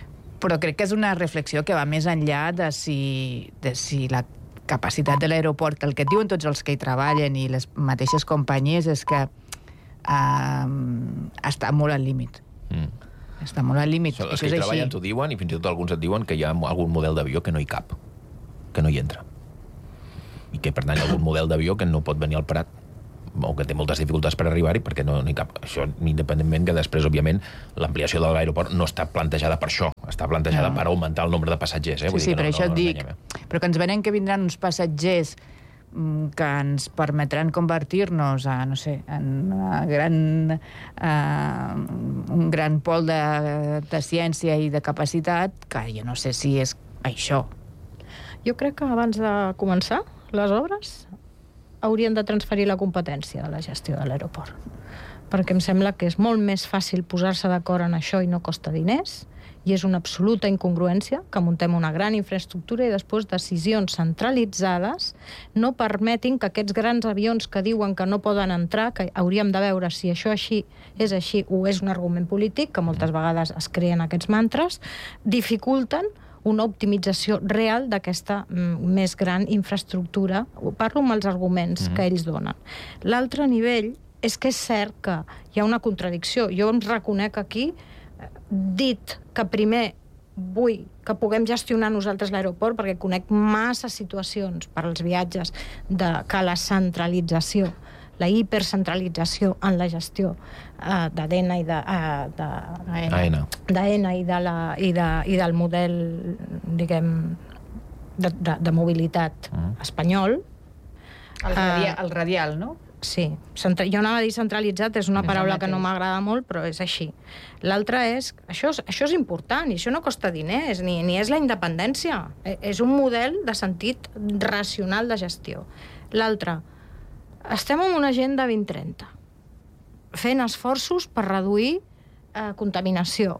Però crec que és una reflexió que va més enllà de si, de si la capacitat de l'aeroport, que el que et diuen tots els que hi treballen i les mateixes companyies és que uh, està molt al límit. Mm. Està molt al límit. Els que hi treballen t'ho diuen i fins i tot alguns et diuen que hi ha algun model d'avió que no hi cap, que no hi entra. I que, per tant, hi ha algun model d'avió que no pot venir al Prat o que té moltes dificultats per arribar-hi perquè no, no hi cap. Això, independentment que després, òbviament, l'ampliació de l'aeroport no està plantejada per això, està plantejada no. per augmentar el nombre de passatgers. Eh? Sí, Vull sí, dir que per no, això no, no et dic. enganyem. Però que ens venen que vindran uns passatgers que ens permetran convertir-nos a, no sé, en una gran, uh, un gran pol de, de ciència i de capacitat, que jo no sé si és això. Jo crec que abans de començar les obres haurien de transferir la competència de la gestió de l'aeroport. Perquè em sembla que és molt més fàcil posar-se d'acord en això i no costa diners, i és una absoluta incongruència que muntem una gran infraestructura i després decisions centralitzades no permetin que aquests grans avions que diuen que no poden entrar, que hauríem de veure si això així és així o és un argument polític, que moltes vegades es creen aquests mantres, dificulten una optimització real d'aquesta mm, més gran infraestructura. Parlo amb els arguments mm-hmm. que ells donen. L'altre nivell és que és cert que hi ha una contradicció. Jo em reconec aquí, dit que primer vull que puguem gestionar nosaltres l'aeroport, perquè conec massa situacions per als viatges de que la centralització, la hipercentralització en la gestió uh, d'AENA i de, uh, de, AENA. d'AENA i, de la, i, de, i del model, diguem, de, de, de mobilitat mm. espanyol. El radial, el radial, no? Sí. Centra... Jo anava a dir centralitzat, és una paraula que no m'agrada molt, però és així. L'altre és... Això, és... això és important, i això no costa diners, ni, ni és la independència. És un model de sentit racional de gestió. L'altre, estem en una agenda vint trenta, fent esforços per reduir eh, contaminació.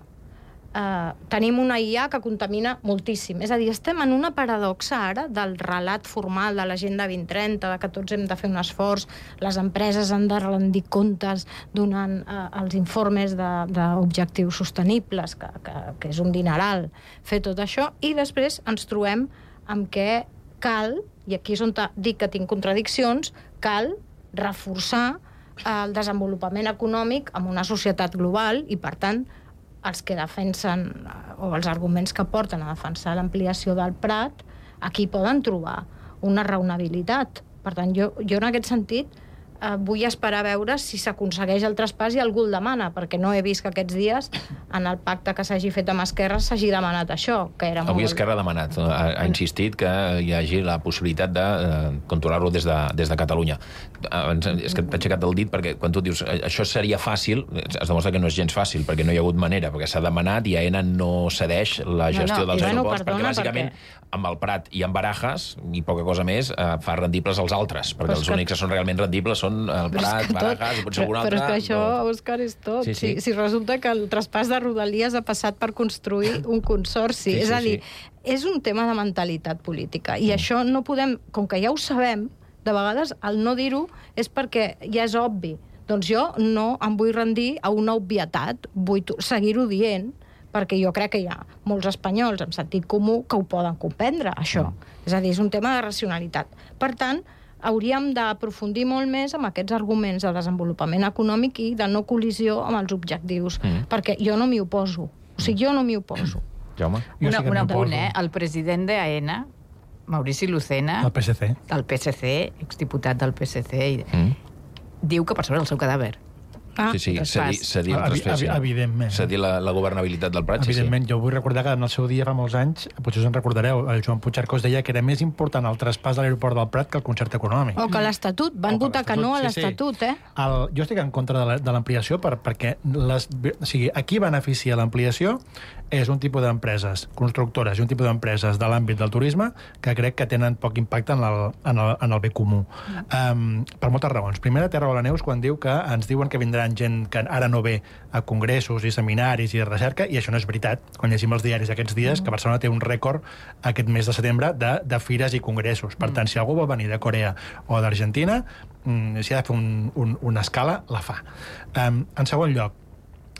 Eh, tenim una I A que contamina moltíssim. És a dir, estem en una paradoxa ara del relat formal de l'agenda vint trenta, de que tots hem de fer un esforç, les empreses han de rendir comptes donant eh, els informes d'objectius sostenibles, que, que, que és un dineral fer tot això, i després ens trobem amb què cal, i aquí és on dic que tinc contradiccions, cal reforçar el desenvolupament econòmic en una societat global i, per tant, els que defensen, o els arguments que porten a defensar l'ampliació del Prat, aquí poden trobar una raonabilitat. Per tant, jo, jo en aquest sentit eh, vull esperar a veure si s'aconsegueix el traspàs i algú el demana, perquè no he vist que aquests dies en el pacte que s'hagi fet amb Esquerra s'hagi demanat això, que era Avui molt... Esquerra ha demanat, ha, ha insistit que hi hagi la possibilitat de eh, controlar-lo des, de, des de Catalunya. És que t'ha aixecat el dit perquè quan tu dius això seria fàcil, es demostra que no és gens fàcil, perquè no hi ha hagut manera, perquè s'ha demanat i AENA no cedeix la gestió no, no, dels aeroports, bueno, perquè bàsicament perquè... amb el Prat i amb Barajas, i poca cosa més, eh, fa rendibles els altres, perquè però els que... únics que són realment rendibles són el Prat, Barajas, i potser algun altre... Però és que això, no... Òscar, és tot. Sí, sí. Si, si resulta que el traspàs de Rodalies ha passat per construir un consorci. Sí, és sí, a dir, sí. és un tema de mentalitat política, i mm. això no podem, com que ja ho sabem, de vegades el no dir-ho és perquè ja és obvi. Doncs jo no em vull rendir a una obvietat, vull seguir-ho dient, perquè jo crec que hi ha molts espanyols amb sentit comú que ho poden comprendre, això. Mm. És a dir, és un tema de racionalitat. Per tant, hauríem d'aprofundir molt més amb aquests arguments de desenvolupament econòmic i de no col·lisió amb els objectius, mm. perquè jo no m'hi oposo. O sigui, jo no m'hi oposo. Jaume? Una, un apunt, eh? El president d'AENA, Maurici Lucena, del P S C, del P S C, exdiputat del P S C, mm. diu que per sobre el seu cadàver. Ah, sí, sí, cedir, cedir el traspàs. Evidentment. Cedir la, la governabilitat del Prat, evidentment, sí, sí. Jo vull recordar que en el seu dia, fa molts anys, potser us en recordareu, el Joan Puigcercós deia que era més important el traspàs de l'aeroport del Prat que el concert econòmic. O que l'Estatut. Van que votar que no a l'Estatut, sí, sí. eh? El, jo estic en contra de l'ampliació per, perquè les, o sigui, aquí beneficia l'ampliació és un tipus d'empreses constructores i un tipus d'empreses de l'àmbit del turisme que crec que tenen poc impacte en el, en el, en el bé comú. Mm. Um, per moltes raons. Primera, Terra de la Neus, quan diu que ens diuen que vindran gent que ara no ve a congressos i seminaris i de recerca, i això no és veritat. Quan llegim els diaris aquests dies, mm. que Barcelona té un rècord aquest mes de setembre de, de fires i congressos. Per mm. tant, si algú vol venir de Corea o d'Argentina, mm, si ha de fer un, un, una escala, la fa. Um, en segon lloc,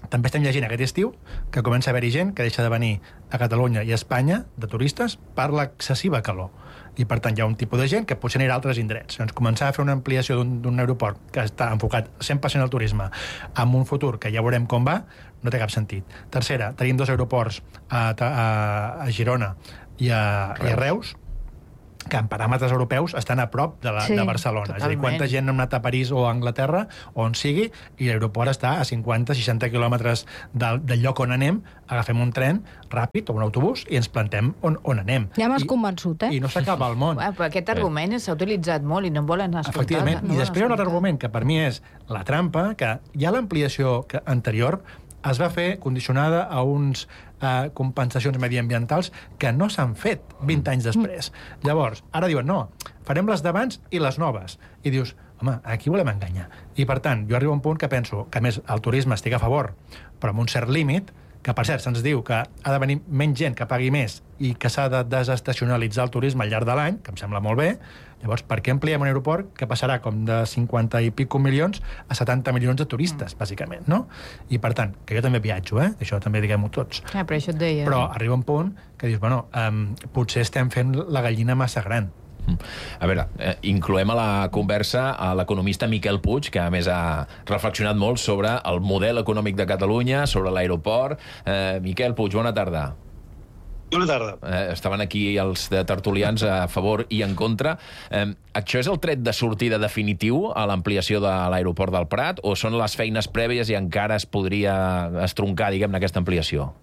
també estem llegint aquest estiu que comença a haver-hi gent que deixa de venir a Catalunya i a Espanya, de turistes, per l'excessiva calor. I, per tant, hi ha un tipus de gent que potser anirà a altres indrets. Doncs començar a fer una ampliació d'un aeroport que està enfocat cent per cent al turisme amb un futur que ja veurem com va, no té cap sentit. Tercera, tenim dos aeroports a, a, a Girona i a Reus, i a Reus que en paràmetres europeus estan a prop de, la, sí, de Barcelona. Totalment. És a dir, quanta gent ha anat a París o a Anglaterra, o on sigui, i l'aeroport està a cinquanta a seixanta quilòmetres del, del lloc on anem, agafem un tren ràpid o un autobús i ens plantem on, on anem. Ja m'has convençut, eh? I no s'acaba el món. Bueno, però aquest argument s'ha utilitzat molt i no en volen escoltar. Efectivament. No I després hi ha un altre argument, que per mi és la trampa, que hi ha l'ampliació anterior es va fer condicionada a uns eh, compensacions mediambientals que no s'han fet vint anys després. Llavors, ara diuen, no, farem les d'abans i les noves. I dius, home, aquí volem enganyar. I, per tant, jo arribo a un punt que penso que, a més, el turisme estic a favor, però amb un cert límit, que, per cert, se'ns diu que ha de venir menys gent que pagui més i que s'ha de desestacionalitzar el turisme al llarg de l'any, que em sembla molt bé. Llavors, per què ampliem un aeroport que passarà com de cinquanta i pico milions a setanta milions de turistes, bàsicament, no? I, per tant, que jo també viatjo, eh? Això també diguem-ho tots. Ah, però això et deia. Però arriba un punt que dius, bueno, um, potser estem fent la gallina massa gran. A veure, eh, incloem a la conversa a l'economista Miquel Puig, que a més ha reflexionat molt sobre el model econòmic de Catalunya, sobre l'aeroport. Eh, Miquel Puig, bona tarda. Bona tarda. Eh, estaven aquí els de tertulians a favor i en contra. Eh, això és el tret de sortida definitiu a l'ampliació de l'aeroport del Prat, o són les feines prèvies i encara es podria estroncar, diguem-ne, aquesta ampliació?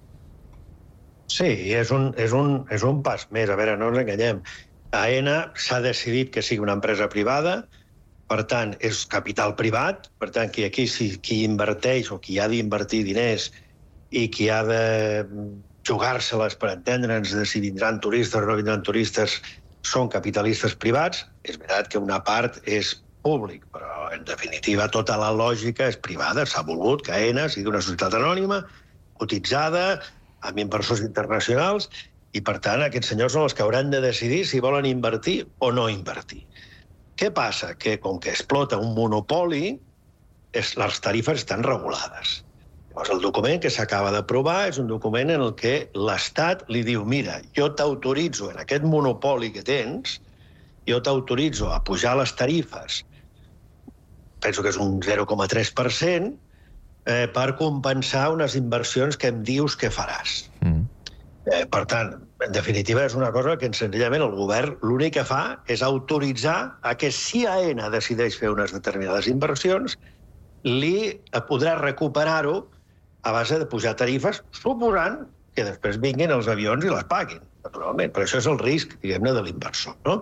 Sí, és un, és un, és un pas més. A veure, no ens enganyem. Aena s'ha decidit que sigui una empresa privada, per tant, és capital privat, per tant, qui aquí qui inverteix o qui ha d'invertir diners i qui ha de jugar-se-les per entendre'ns de si vindran turistes o no vindran turistes són capitalistes privats. És veritat que una part és públic, però, en definitiva, tota la lògica és privada. S'ha volgut que Aena sigui una societat anònima, cotitzada, amb inversors internacionals, i, per tant, aquests senyors són els que hauran de decidir si volen invertir o no invertir. Què passa? Que, com que explota un monopoli, és, les tarifes estan regulades. Llavors, el document que s'acaba d'aprovar és un document en el que l'Estat li diu, mira, jo t'autoritzo en aquest monopoli que tens, jo t'autoritzo a pujar les tarifes, penso que és un zero coma tres per cent, eh, per compensar unes inversions que em dius que faràs. Mm. Eh, per tant, en definitiva, és una cosa que senzillament el govern l'únic que fa és autoritzar a que si Aena decideix fer unes determinades inversions, li podrà recuperar-ho a base de pujar tarifes, suposant que després vinguin els avions i les paguin, naturalment. Però això és el risc, diguem-ne, de l'inversor, no?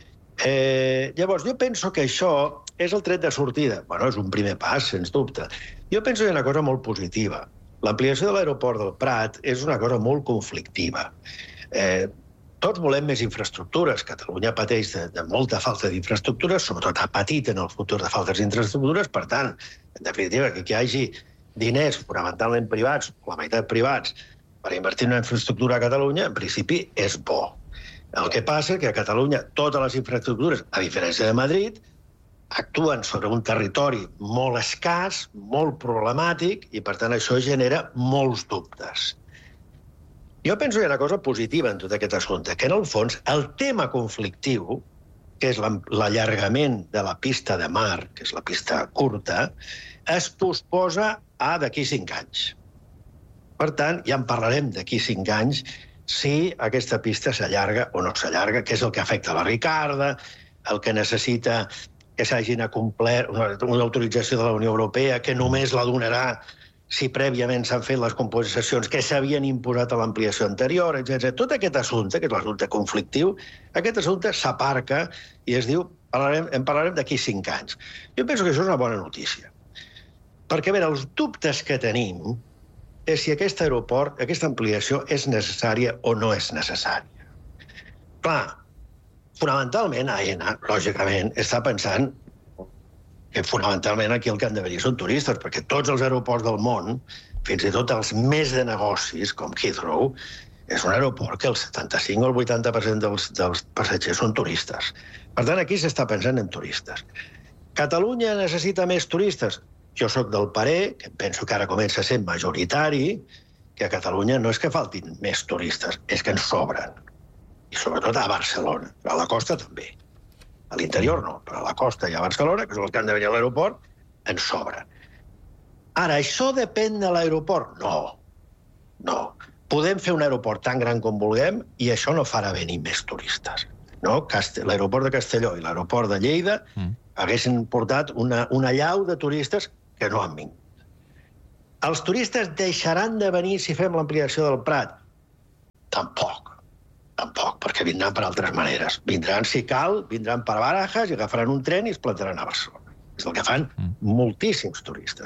Eh, llavors, jo penso que això és el tret de sortida. Bueno, és un primer pas, sens dubte. Jo penso que hi ha una cosa molt positiva. L'ampliació de l'aeroport del Prat és una cosa molt conflictiva. Eh, tots volem més infraestructures. Catalunya pateix de, de molta falta d'infraestructures, sobretot ha patit en el futur de faltes d'infraestructures. Per tant, en definitiva, que hi hagi diners fonamentalment privats, o la meitat privats, per invertir en una infraestructura a Catalunya, en principi és bo. El que passa és que a Catalunya totes les infraestructures, a diferència de Madrid, actuen sobre un territori molt escàs, molt problemàtic, i, per tant, això genera molts dubtes. Jo penso que hi ha una cosa positiva en tot aquest assumpte, que, en el fons, el tema conflictiu, que és l'allargament de la pista de mar, que és la pista curta, es posposa a d'aquí cinc anys. Per tant, ja en parlarem d'aquí cinc anys si aquesta pista s'allarga o no s'allarga, que és el que afecta la Ricarda, el que necessita que s'hagin acomplert una, una autorització de la Unió Europea, que només la donarà si prèviament s'han fet les compensacions que s'havien imposat a l'ampliació anterior, etcètera. Tot aquest assumpte, que és l'assumpte conflictiu, aquest assumpte s'aparca i es diu, parlarem, en parlarem d'aquí cinc anys. Jo penso que això és una bona notícia. Perquè, a veure, els dubtes que tenim és si aquest aeroport, aquesta ampliació és necessària o no és necessària. Clar, fonamentalment, Aena, lògicament, està pensant que fonamentalment aquí el que han de venir són turistes, perquè tots els aeroports del món, fins i tot els més de negocis, com Heathrow, és un aeroport que el setanta-cinc o el vuitanta per cent dels, dels passatgers són turistes. Per tant, aquí s'està pensant en turistes. Catalunya necessita més turistes? Jo sóc del parer, que penso que ara comença a ser majoritari, que a Catalunya no és que faltin més turistes, és que en sobren. I sobretot a Barcelona, però a la costa també. A l'interior no, però a la costa i a Barcelona, que és el que han de venir a l'aeroport, en sobren. Ara, això depèn de l'aeroport? No. No. Podem fer un aeroport tan gran com vulguem i això no farà venir més turistes. No? L'aeroport de Castelló i l'aeroport de Lleida mm. haguessin portat una, una llau de turistes que no han vingut. Els turistes deixaran de venir si fem l'ampliació del Prat? Tampoc. Tampoc, perquè vindran per altres maneres. Vindran, si cal, vindran per Barajas i agafaran un tren i es plantaran a Barcelona. És el que fan mm. moltíssims turistes.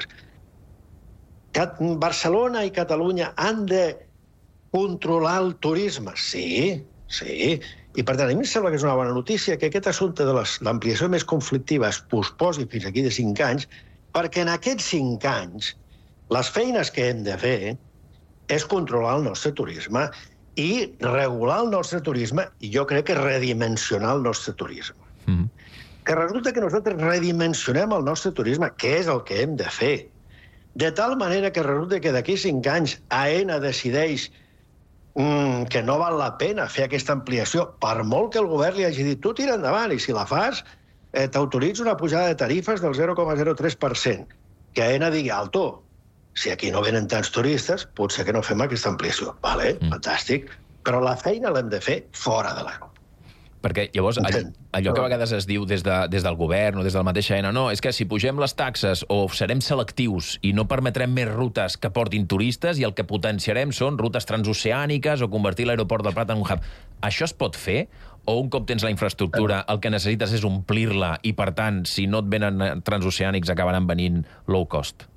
Barcelona i Catalunya han de controlar el turisme? Sí, sí. I, per tant, a mi em sembla que és una bona notícia que aquest assumpte de l'ampliació més conflictiva es posposi fins aquí de cinc anys, perquè en aquests cinc anys les feines que hem de fer és controlar el nostre turisme i regular el nostre turisme, i jo crec que redimensionar el nostre turisme. Mm. Que resulta que nosaltres redimensionem el nostre turisme, que és el que hem de fer. De tal manera que resulta que d'aquí cinc anys AENA decideix mm, que no val la pena fer aquesta ampliació, per molt que el govern li hagi dit tu tira endavant, i si la fas eh, t'autoritza una pujada de tarifes del zero coma zero tres per cent. Que AENA digui, alto, si aquí no venen tants turistes, potser que no fem aquesta ampliació. Vale, mm. fantàstic. Però la feina l'hem de fer fora de l'aeroport. Perquè llavors allò, allò que a vegades es diu des, de, des del govern o des de la mateixa AENA, no, és que si pugem les taxes o serem selectius i no permetrem més rutes que portin turistes i el que potenciarem són rutes transoceàniques o convertir l'aeroport del Prat en un hub. Això es pot fer? O un cop tens la infraestructura el que necessites és omplir-la i, per tant, si no et venen transoceànics acabaran venint low cost?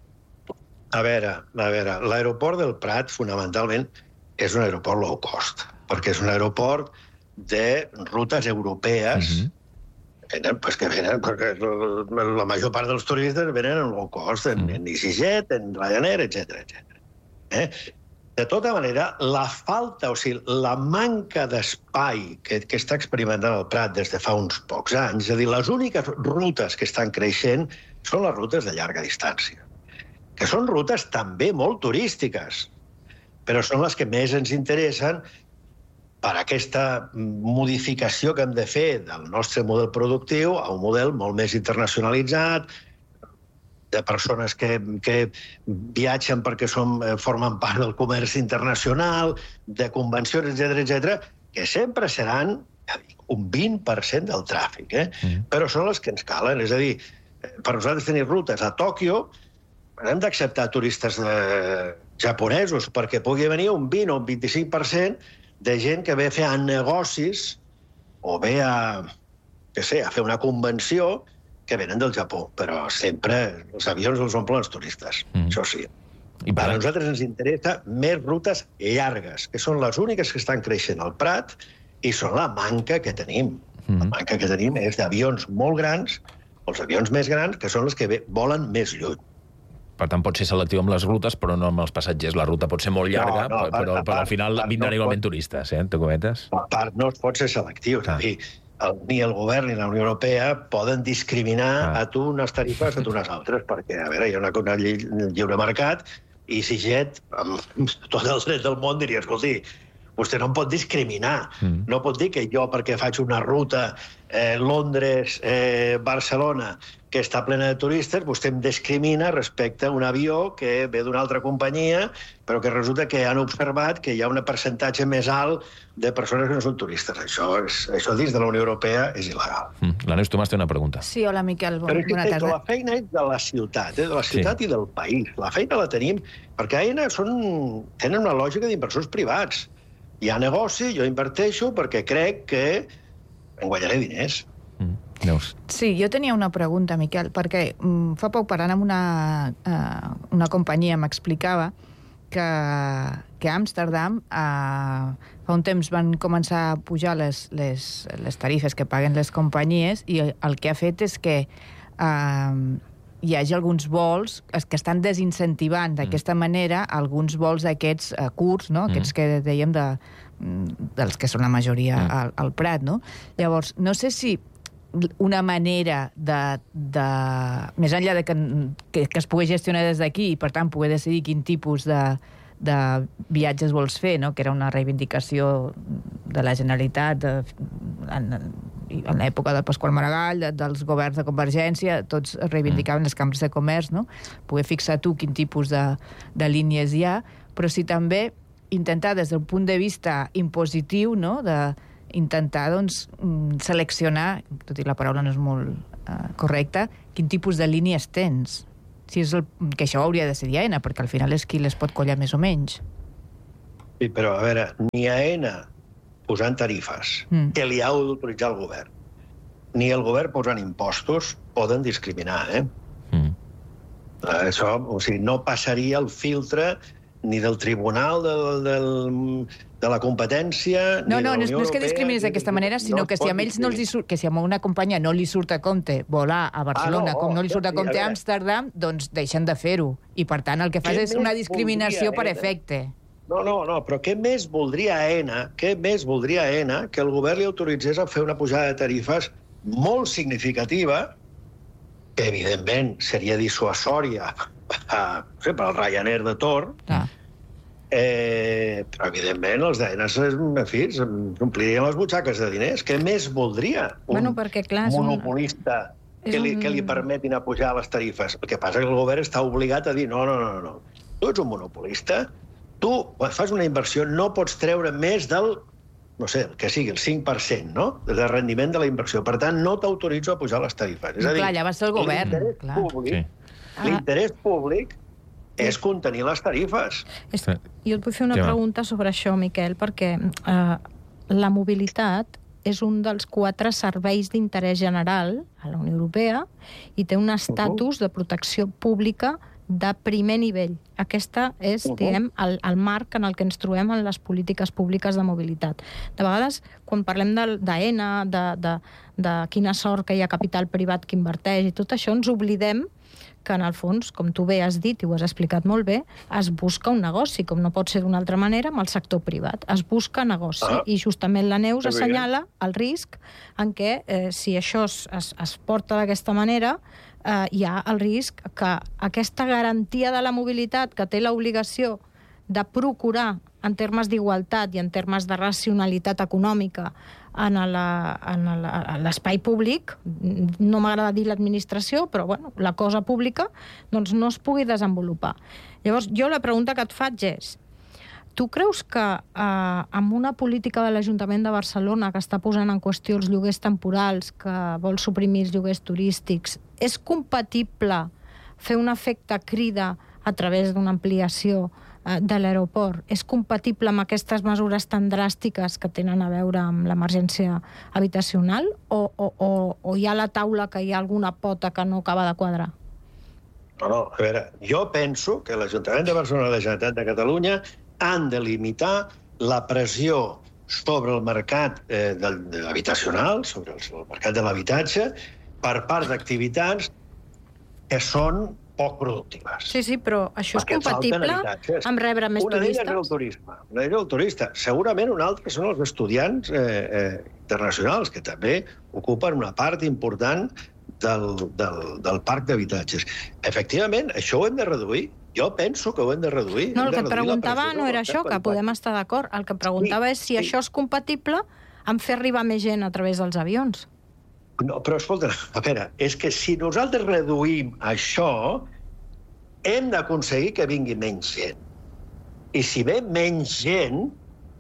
A veure, a veure, l'aeroport del Prat fonamentalment és un aeroport low cost, perquè és un aeroport de rutes europees mm-hmm. venen, pues que venen, perquè la major part dels turistes venen en low cost, en, mm. en EasyJet, en Ryanair, etcètera, etcètera. Eh? De tota manera, la falta, o sigui, la manca d'espai que, que està experimentant el Prat des de fa uns pocs anys, és a dir, les úniques rutes que estan creixent són les rutes de llarga distància, que són rutes també molt turístiques, però són les que més ens interessen per aquesta modificació que hem de fer del nostre model productiu a un model molt més internacionalitzat, de persones que, que viatgen perquè som, formen part del comerç internacional, de convencions, etcètera, etcètera, que sempre seran un vint per cent del tràfic, eh? Mm. Però són les que ens calen. És a dir, per nosaltres tenir rutes a Tòquio, hem d'acceptar turistes eh, japonesos perquè pugui venir un vint o un vint-i-cinc per cent de gent que ve a fer negocis o ve a, que sé, a fer una convenció que venen del Japó, però sempre els avions els omplen els turistes, mm. això sí. I per a nosaltres ens interessa més rutes llargues, que són les úniques que estan creixent al Prat i són la manca que tenim. Mm. La manca que tenim és d'avions molt grans, els avions més grans, que són els que volen més lluny. Per tant, pot ser selectiu amb les rutes, però no amb els passatgers. La ruta pot ser molt llarga, no, no, però, però, però al final vindran no igualment pot... turistes, eh? T'ho comentes? A part, no es pot ser selectiu. Ah. És a dir, el, ni el govern ni la Unió Europea poden discriminar ah. a tu unes tarifes a tu unes altres, perquè, a veure, hi ha una, una llei, lliure mercat, i EasyJet, amb tot el dret del món, diria, escolti, vostè no em pot discriminar. Mm. No pot dir que jo, perquè faig una ruta eh, Londres-Barcelona, eh, que està plena de turistes, vostè em discrimina respecte a un avió que ve d'una altra companyia, però que resulta que han observat que hi ha un percentatge més alt de persones que no són turistes. Això, és, això dins de la Unió Europea és il·legal. Mm. La Neus Tomàs té una pregunta. Sí, hola, Miquel. Bon, però és que bona tarda. La feina és de la ciutat, eh? de la ciutat sí. i del país. La feina la tenim, perquè AENA són, tenen una lògica d'inversors privats. Hi ha negoci, jo inverteixo perquè crec que en guanyaré diners. Mm. Neus. Sí, jo tenia una pregunta, Miquel, perquè mm, fa poc parlant amb una, uh, una companyia m'explicava que, que a Amsterdam uh, fa un temps van començar a pujar les, les, les tarifes que paguen les companyies i el que ha fet és que uh, hi hagi alguns vols que estan desincentivant d'aquesta mm. manera alguns vols d'aquests uh, curts, no? Aquests mm. que dèiem de, dels que són la majoria mm. al, al Prat, no? Llavors, no sé si una manera de, de més enllà de que, que, que es pugui gestionar des d'aquí i, per tant, poder decidir quin tipus de, de viatges vols fer, no? Que era una reivindicació de la Generalitat de, en, en l'època de Pasqual Maragall, de, dels governs de Convergència, tots reivindicaven les cambres de comerç, no? Poder fixar tu quin tipus de, de línies hi ha, però sí també intentar des del punt de vista impositiu, no? De intentar, doncs, seleccionar, tot i la paraula no és molt uh, correcta, quin tipus de línies tens. Si és el, que això ho hauria de decidir AENA, perquè al final és qui les pot collar més o menys. Sí, però, a veure, ni AENA posant tarifes, mm. que li ha d'autoritzar el govern, ni el govern posant impostos, poden discriminar, eh? Mm. Això, o sigui, no passaria el filtre ni del Tribunal del, del, de la Competència, no, ni no, de la Unió Europea... No, no és que discrimines d'aquesta manera, sinó no que si a ells no els hi surt, que si a una companyia no li surt a compte volar a Barcelona, ah, no, com no li surt a compte a Amsterdam, doncs deixen de fer-ho. I, per tant, el que fas és una discriminació per efecte. No, no, no, però què més voldria AENA, què més voldria AENA que el govern li autoritzés a fer una pujada de tarifes molt significativa, que evidentment seria dissuasòria per al Ryanair de torn, ah. eh, però evidentment els d'AENA s'omplirien les butxaques de diners. Què més voldria un bueno, perquè, clar, monopolista un... que, li, que li permetin a pujar les tarifes? El que passa és que el govern està obligat a dir no, no, no, no. Tu ets un monopolista, tu fas una inversió, no pots treure més del, no sé, el que sigui, el cinc per cent, no?, de rendiment de la inversió. Per tant, no t'autoritzo a pujar les tarifes. És a dir, clar, ja va ser el govern. L'interès clar. públic, sí. l'interès públic és contenir les tarifes. És, jo et vull fer una sí, pregunta sobre això, Miquel, perquè eh, la mobilitat és un dels quatre serveis d'interès general a la Unió Europea i té un estatus de protecció pública de primer nivell. Aquesta és, uh -huh. diguem, el, el marc en el que ens trobem en les polítiques públiques de mobilitat. De vegades, quan parlem d'AENA, de, de, de, de quina sort que hi ha capital privat que inverteix i tot això, ens oblidem que, en el fons, com tu bé has dit i ho has explicat molt bé, es busca un negoci, com no pot ser d'una altra manera, amb el sector privat. Es busca negoci. Ah. I justament la Neus assenyala el risc en què, eh, si això es, es, es porta d'aquesta manera, eh, hi ha el risc que aquesta garantia de la mobilitat que té l'obligació de procurar, en termes d'igualtat i en termes de racionalitat econòmica, en l'espai públic, no m'agrada dir l'administració, però bueno, la cosa pública, doncs no es pugui desenvolupar. Llavors, jo la pregunta que et faig és, tu creus que eh, amb una política de l'Ajuntament de Barcelona que està posant en qüestió els lloguers temporals, que vol suprimir els lloguers turístics, és compatible fer un efecte crida a través d'una ampliació de l'aeroport? És compatible amb aquestes mesures tan dràstiques que tenen a veure amb l'emergència habitacional? O, o, o, o hi ha a la taula que hi ha alguna pota que no acaba de quadrar? No, no, a veure, jo penso que l'Ajuntament de Barcelona i la Generalitat de Catalunya han de limitar la pressió sobre el mercat eh, habitacional, sobre el mercat de l'habitatge, per part d'activitats que són poc productives. Sí, sí, però això és compatible amb rebre més una turistes? Una d'elles és el turisme. Una d'elles és el turista. Segurament una altra són els estudiants eh, eh, internacionals, que també ocupen una part important del, del, del parc d'habitatges. Efectivament, això ho hem de reduir. Jo penso que ho hem de reduir. No, el que et preguntava no era això, que podem estar d'acord. El que preguntava és si això és compatible amb fer arribar més gent a través dels avions. No, però escolta, a veure, és que si nosaltres reduïm això, hem d'aconseguir que vingui menys gent. I si ve menys gent,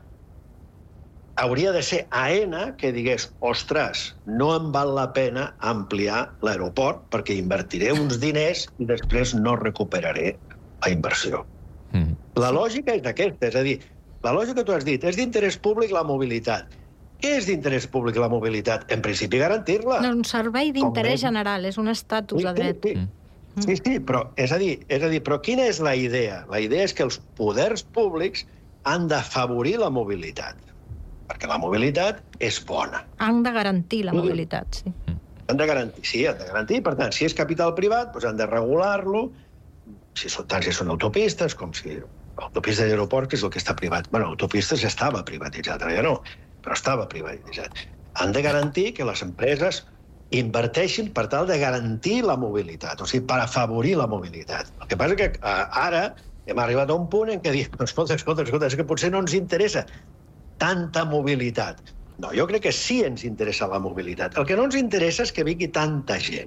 hauria de ser AENA que digués, ostres, no em val la pena ampliar l'aeroport perquè invertiré uns diners i després no recuperaré la inversió. Mm. La lògica és aquesta, és a dir, la lògica que tu has dit, és d'interès públic la mobilitat. Què és d'interès públic la mobilitat? En principi, garantir-la. No, un servei d'interès general, és un estatus de dret. Sí, sí, sí, sí, però, és a dir, és a dir, però quina és la idea? La idea és que els poders públics han d'afavorir la mobilitat, perquè la mobilitat és bona. Han de garantir la mobilitat, sí. Han de garantir, sí, han de garantir. Per tant, si és capital privat, doncs han de regular-lo, si són, tant si són autopistes, com si autopistes d'aeroport, que és el que està privat. Bé, autopistes ja estava privatitzat, ara ja no, però estava privatitzat. Han de garantir que les empreses inverteixin per tal de garantir la mobilitat, o sigui, per afavorir la mobilitat. El que passa que ara hem arribat a un punt en què diem, escolta, escolta, escolta, és que potser no ens interessa tanta mobilitat. No, jo crec que sí ens interessa la mobilitat. El que no ens interessa és que vingui tanta gent.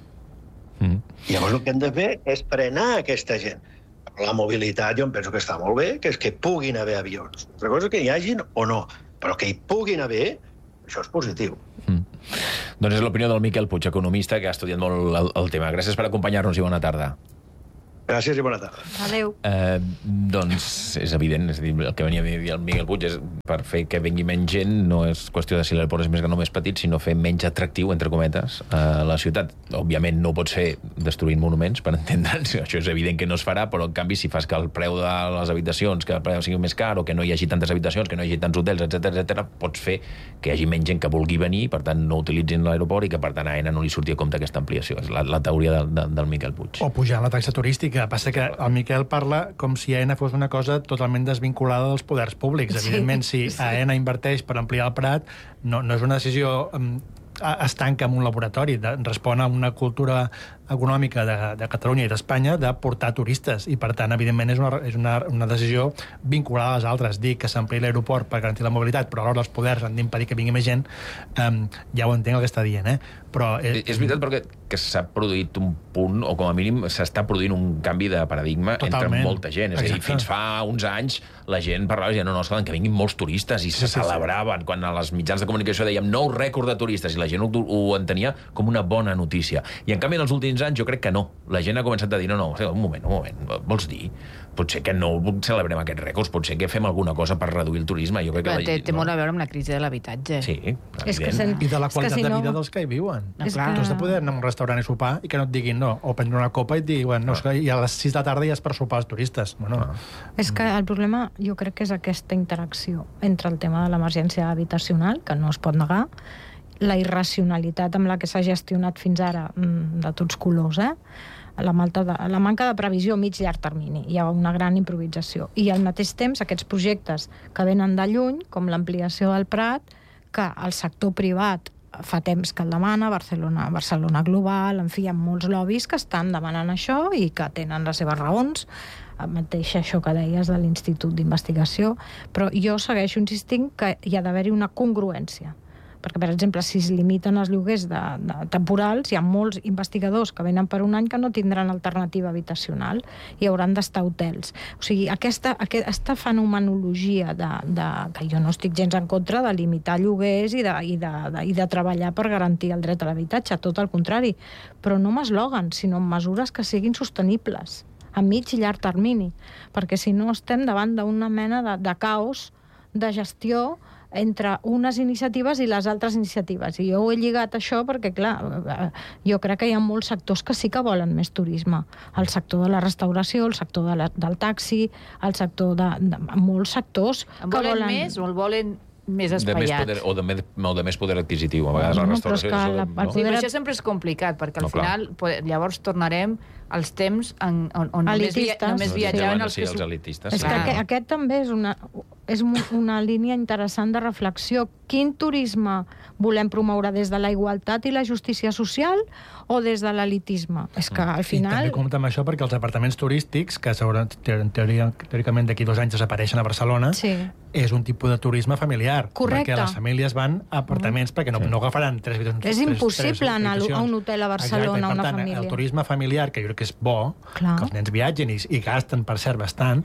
Mm. Llavors el que hem de fer és frenar aquesta gent. La mobilitat jo em penso que està molt bé, que és que puguin haver avions. Altra cosa és que hi hagin o no, però que hi puguin haver, això és positiu. Mm. Doncs és l'opinió del Miquel Puig, economista, que ha estudiat molt el, el tema. Gràcies per acompanyar-nos i bona tarda. Gràcies i bona tarda. Adéu. Eh, doncs és evident, és a dir, el que venia a dir el Miquel Puig és per fer que vingui menys gent, no és qüestió de si l'aeroport és més gran o més petit, sinó fer menys atractiu, entre cometes, a la ciutat. Òbviament no pots fer destruint monuments, per entendre'ns, això és evident que no es farà, però en canvi si fas que el preu de les habitacions, que el preu sigui més car, o que no hi hagi tantes habitacions, que no hi hagi tants hotels, etcètera, etcètera, pots fer que hi hagi menys gent que vulgui venir, per tant no utilitzin l'aeroport i que per tant a AENA no li surti a compte aquesta ampliació. És la, la teoria de, de, del Miquel Puig. O pujar la taxa turística. Passa que el Miquel parla com si AENA fos una cosa totalment desvinculada dels poders públics. Sí, Evidentment, si sí. AENA inverteix per ampliar el Prat, no, no és una decisió um, estanca en un laboratori, de, respon a una cultura econòmica de, de Catalunya i d'Espanya de portar turistes, i per tant, evidentment, és una, és una, una decisió vinculada a les altres. Dir que s'ampliï l'aeroport per garantir la mobilitat, però alhora els poders han d'impedir que vingui més gent, um, ja ho entenc el que està dient, eh? Però és, és veritat perquè que s'ha produït un punt, o com a mínim s'està produint un canvi de paradigma Totalment. entre molta gent. És a dir, fins fa uns anys la gent parlava i deia, no, no, esclar, que vinguin molts turistes, i se sí, sí, celebraven. Quan a les mitjans de comunicació dèiem nou rècord de turistes, i la gent ho, ho entenia com una bona notícia. I en canvi, en els últims anys, jo crec que no. La gent ha començat a dir, no, no, un moment, un moment, vols dir? Potser que no celebrem aquests rècords, potser que fem alguna cosa per reduir el turisme. Jo crec que Però la té, gent, té no? molt a veure amb la crisi de l'habitatge. Sí, És que sen... I de la és qualitat si de no... vida dels que hi viuen. No, És clar. que- Tu has de poder anar a un restaurant i sopar i que no et diguin no, o prendre una copa i et diuen no, és que i a les sis de la tarda ja és per sopar els turistes. Bueno, És que el problema jo crec que és aquesta interacció entre el tema de l'emergència habitacional, que no es pot negar, la irracionalitat amb la que s'ha gestionat fins ara, mm, de tots colors, eh? La, malta de, la manca de previsió a mig i llarg termini. Hi ha una gran improvisació. I al mateix temps, aquests projectes que venen de lluny, com l'ampliació del Prat, que el sector privat fa temps que el demana, Barcelona, Barcelona Global, en fi, hi ha molts lobbies que estan demanant això i que tenen les seves raons, el mateix això que deies de l'Institut d'Investigació, però jo segueixo insistint que hi ha d'haver-hi una congruència. Perquè, per exemple, si es limiten els lloguers de, de temporals, hi ha molts investigadors que venen per un any que no tindran alternativa habitacional i hauran d'estar a hotels. O sigui, aquesta, aquesta fenomenologia de, de, que jo no estic gens en contra de limitar lloguers i de, i, de, de, i de treballar per garantir el dret a l'habitatge, tot el contrari, però no amb eslògans, sinó amb mesures que siguin sostenibles a mig i llarg termini, perquè si no estem davant d'una mena de, de caos de gestió entre unes iniciatives i les altres iniciatives. I jo ho he lligat això perquè, clar, jo crec que hi ha molts sectors que sí que volen més turisme. El sector de la restauració, el sector de la, del taxi, el sector de, de molts sectors En que volen, volen... més o el volen més de més espaiat? poder, o, de més, o de més poder adquisitiu. A vegades No, la però és restauració... que és la- de- el no? Sí, però això sempre és complicat, perquè al No, clar. final po- llavors tornarem als temps en, on, on només, via, Elitistes. només Sí, sí. viatjaven Bueno, els sí, que... els su- elitistes. És sí. que aquest, aquest també és una, és mu- una línia interessant de reflexió. Quin turisme volem promoure, des de la igualtat i la justícia social o des de l'elitisme? És que al I final... també compta amb això perquè els apartaments turístics, que segurament, en teoria, teòricament d'aquí dos anys desapareixen a Barcelona, Sí. és un tipus de turisme familiar. Correcte. Perquè les famílies van a apartaments, mm. perquè no, no agafaran tres habitacions. És tres- impossible tres anar a habitacions. un hotel a Barcelona, Exacte, i, per una tant, família. el turisme familiar, que jo crec que és bo, Clar. que els nens viatgen i, i gasten, per cert, bastant,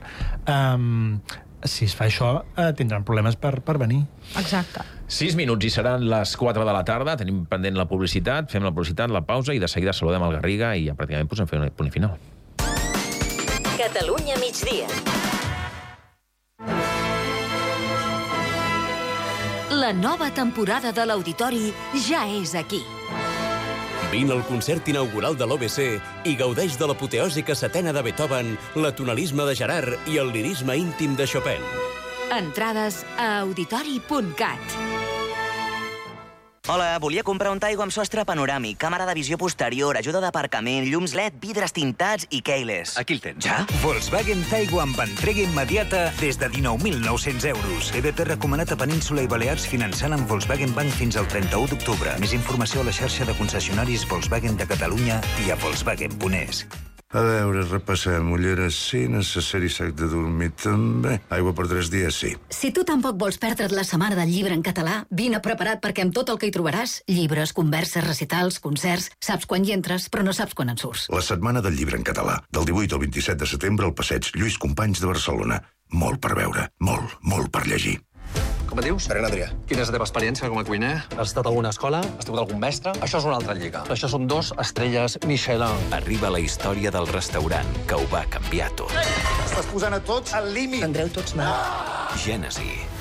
um, si es fa això, eh, tindran problemes per, per venir. Exacte. Sis minuts i seran les quatre de la tarda. Tenim pendent la publicitat, fem la publicitat, la pausa, i de seguida saludem el Garriga i ja pràcticament posem fer un punt final. Catalunya migdia. La nova temporada de l'Auditori ja és aquí. Vine al concert inaugural de l'O B C i gaudeix de l'apoteòsica setena de Beethoven, la tonalisme de Gerard i el lirisme íntim de Chopin. Entrades a auditori punt cat. Hola, volia comprar un Taigo amb sostre panoràmic, càmera de visió posterior, ajuda d'aparcament, llums L E D, vidres tintats i keyless. Aquí el tens. Ja? Volkswagen Taigo amb entrega immediata des de dinou mil nou-cents euros. E B P recomanat a Península i Balears finançant amb Volkswagen Bank fins al trenta-u d'octubre. Més informació a la xarxa de concessionaris Volkswagen de Catalunya i a volkswagen punt es. A veure, repassem. Ulleres sí, necessari sac de dormir també. Aigua per tres dies sí. Si tu tampoc vols perdre't la setmana del llibre en català, vine preparat perquè amb tot el que hi trobaràs, llibres, converses, recitals, concerts, saps quan hi entres, però no saps quan en surts. La setmana del llibre en català, del divuit al vint-i-set de setembre al passeig Lluís Companys de Barcelona. Molt per veure, molt, molt per llegir. Com et dius? Pere Adrià. Quina és la teva experiència com a cuiner? Has estat a alguna escola? Has tingut algun mestre? Això és una altra lliga. Això són dos estrelles Michelin. Arriba la història del restaurant que ho va canviar tot. Estàs posant a tots al límit. Tindreu tots mal. Gènesi.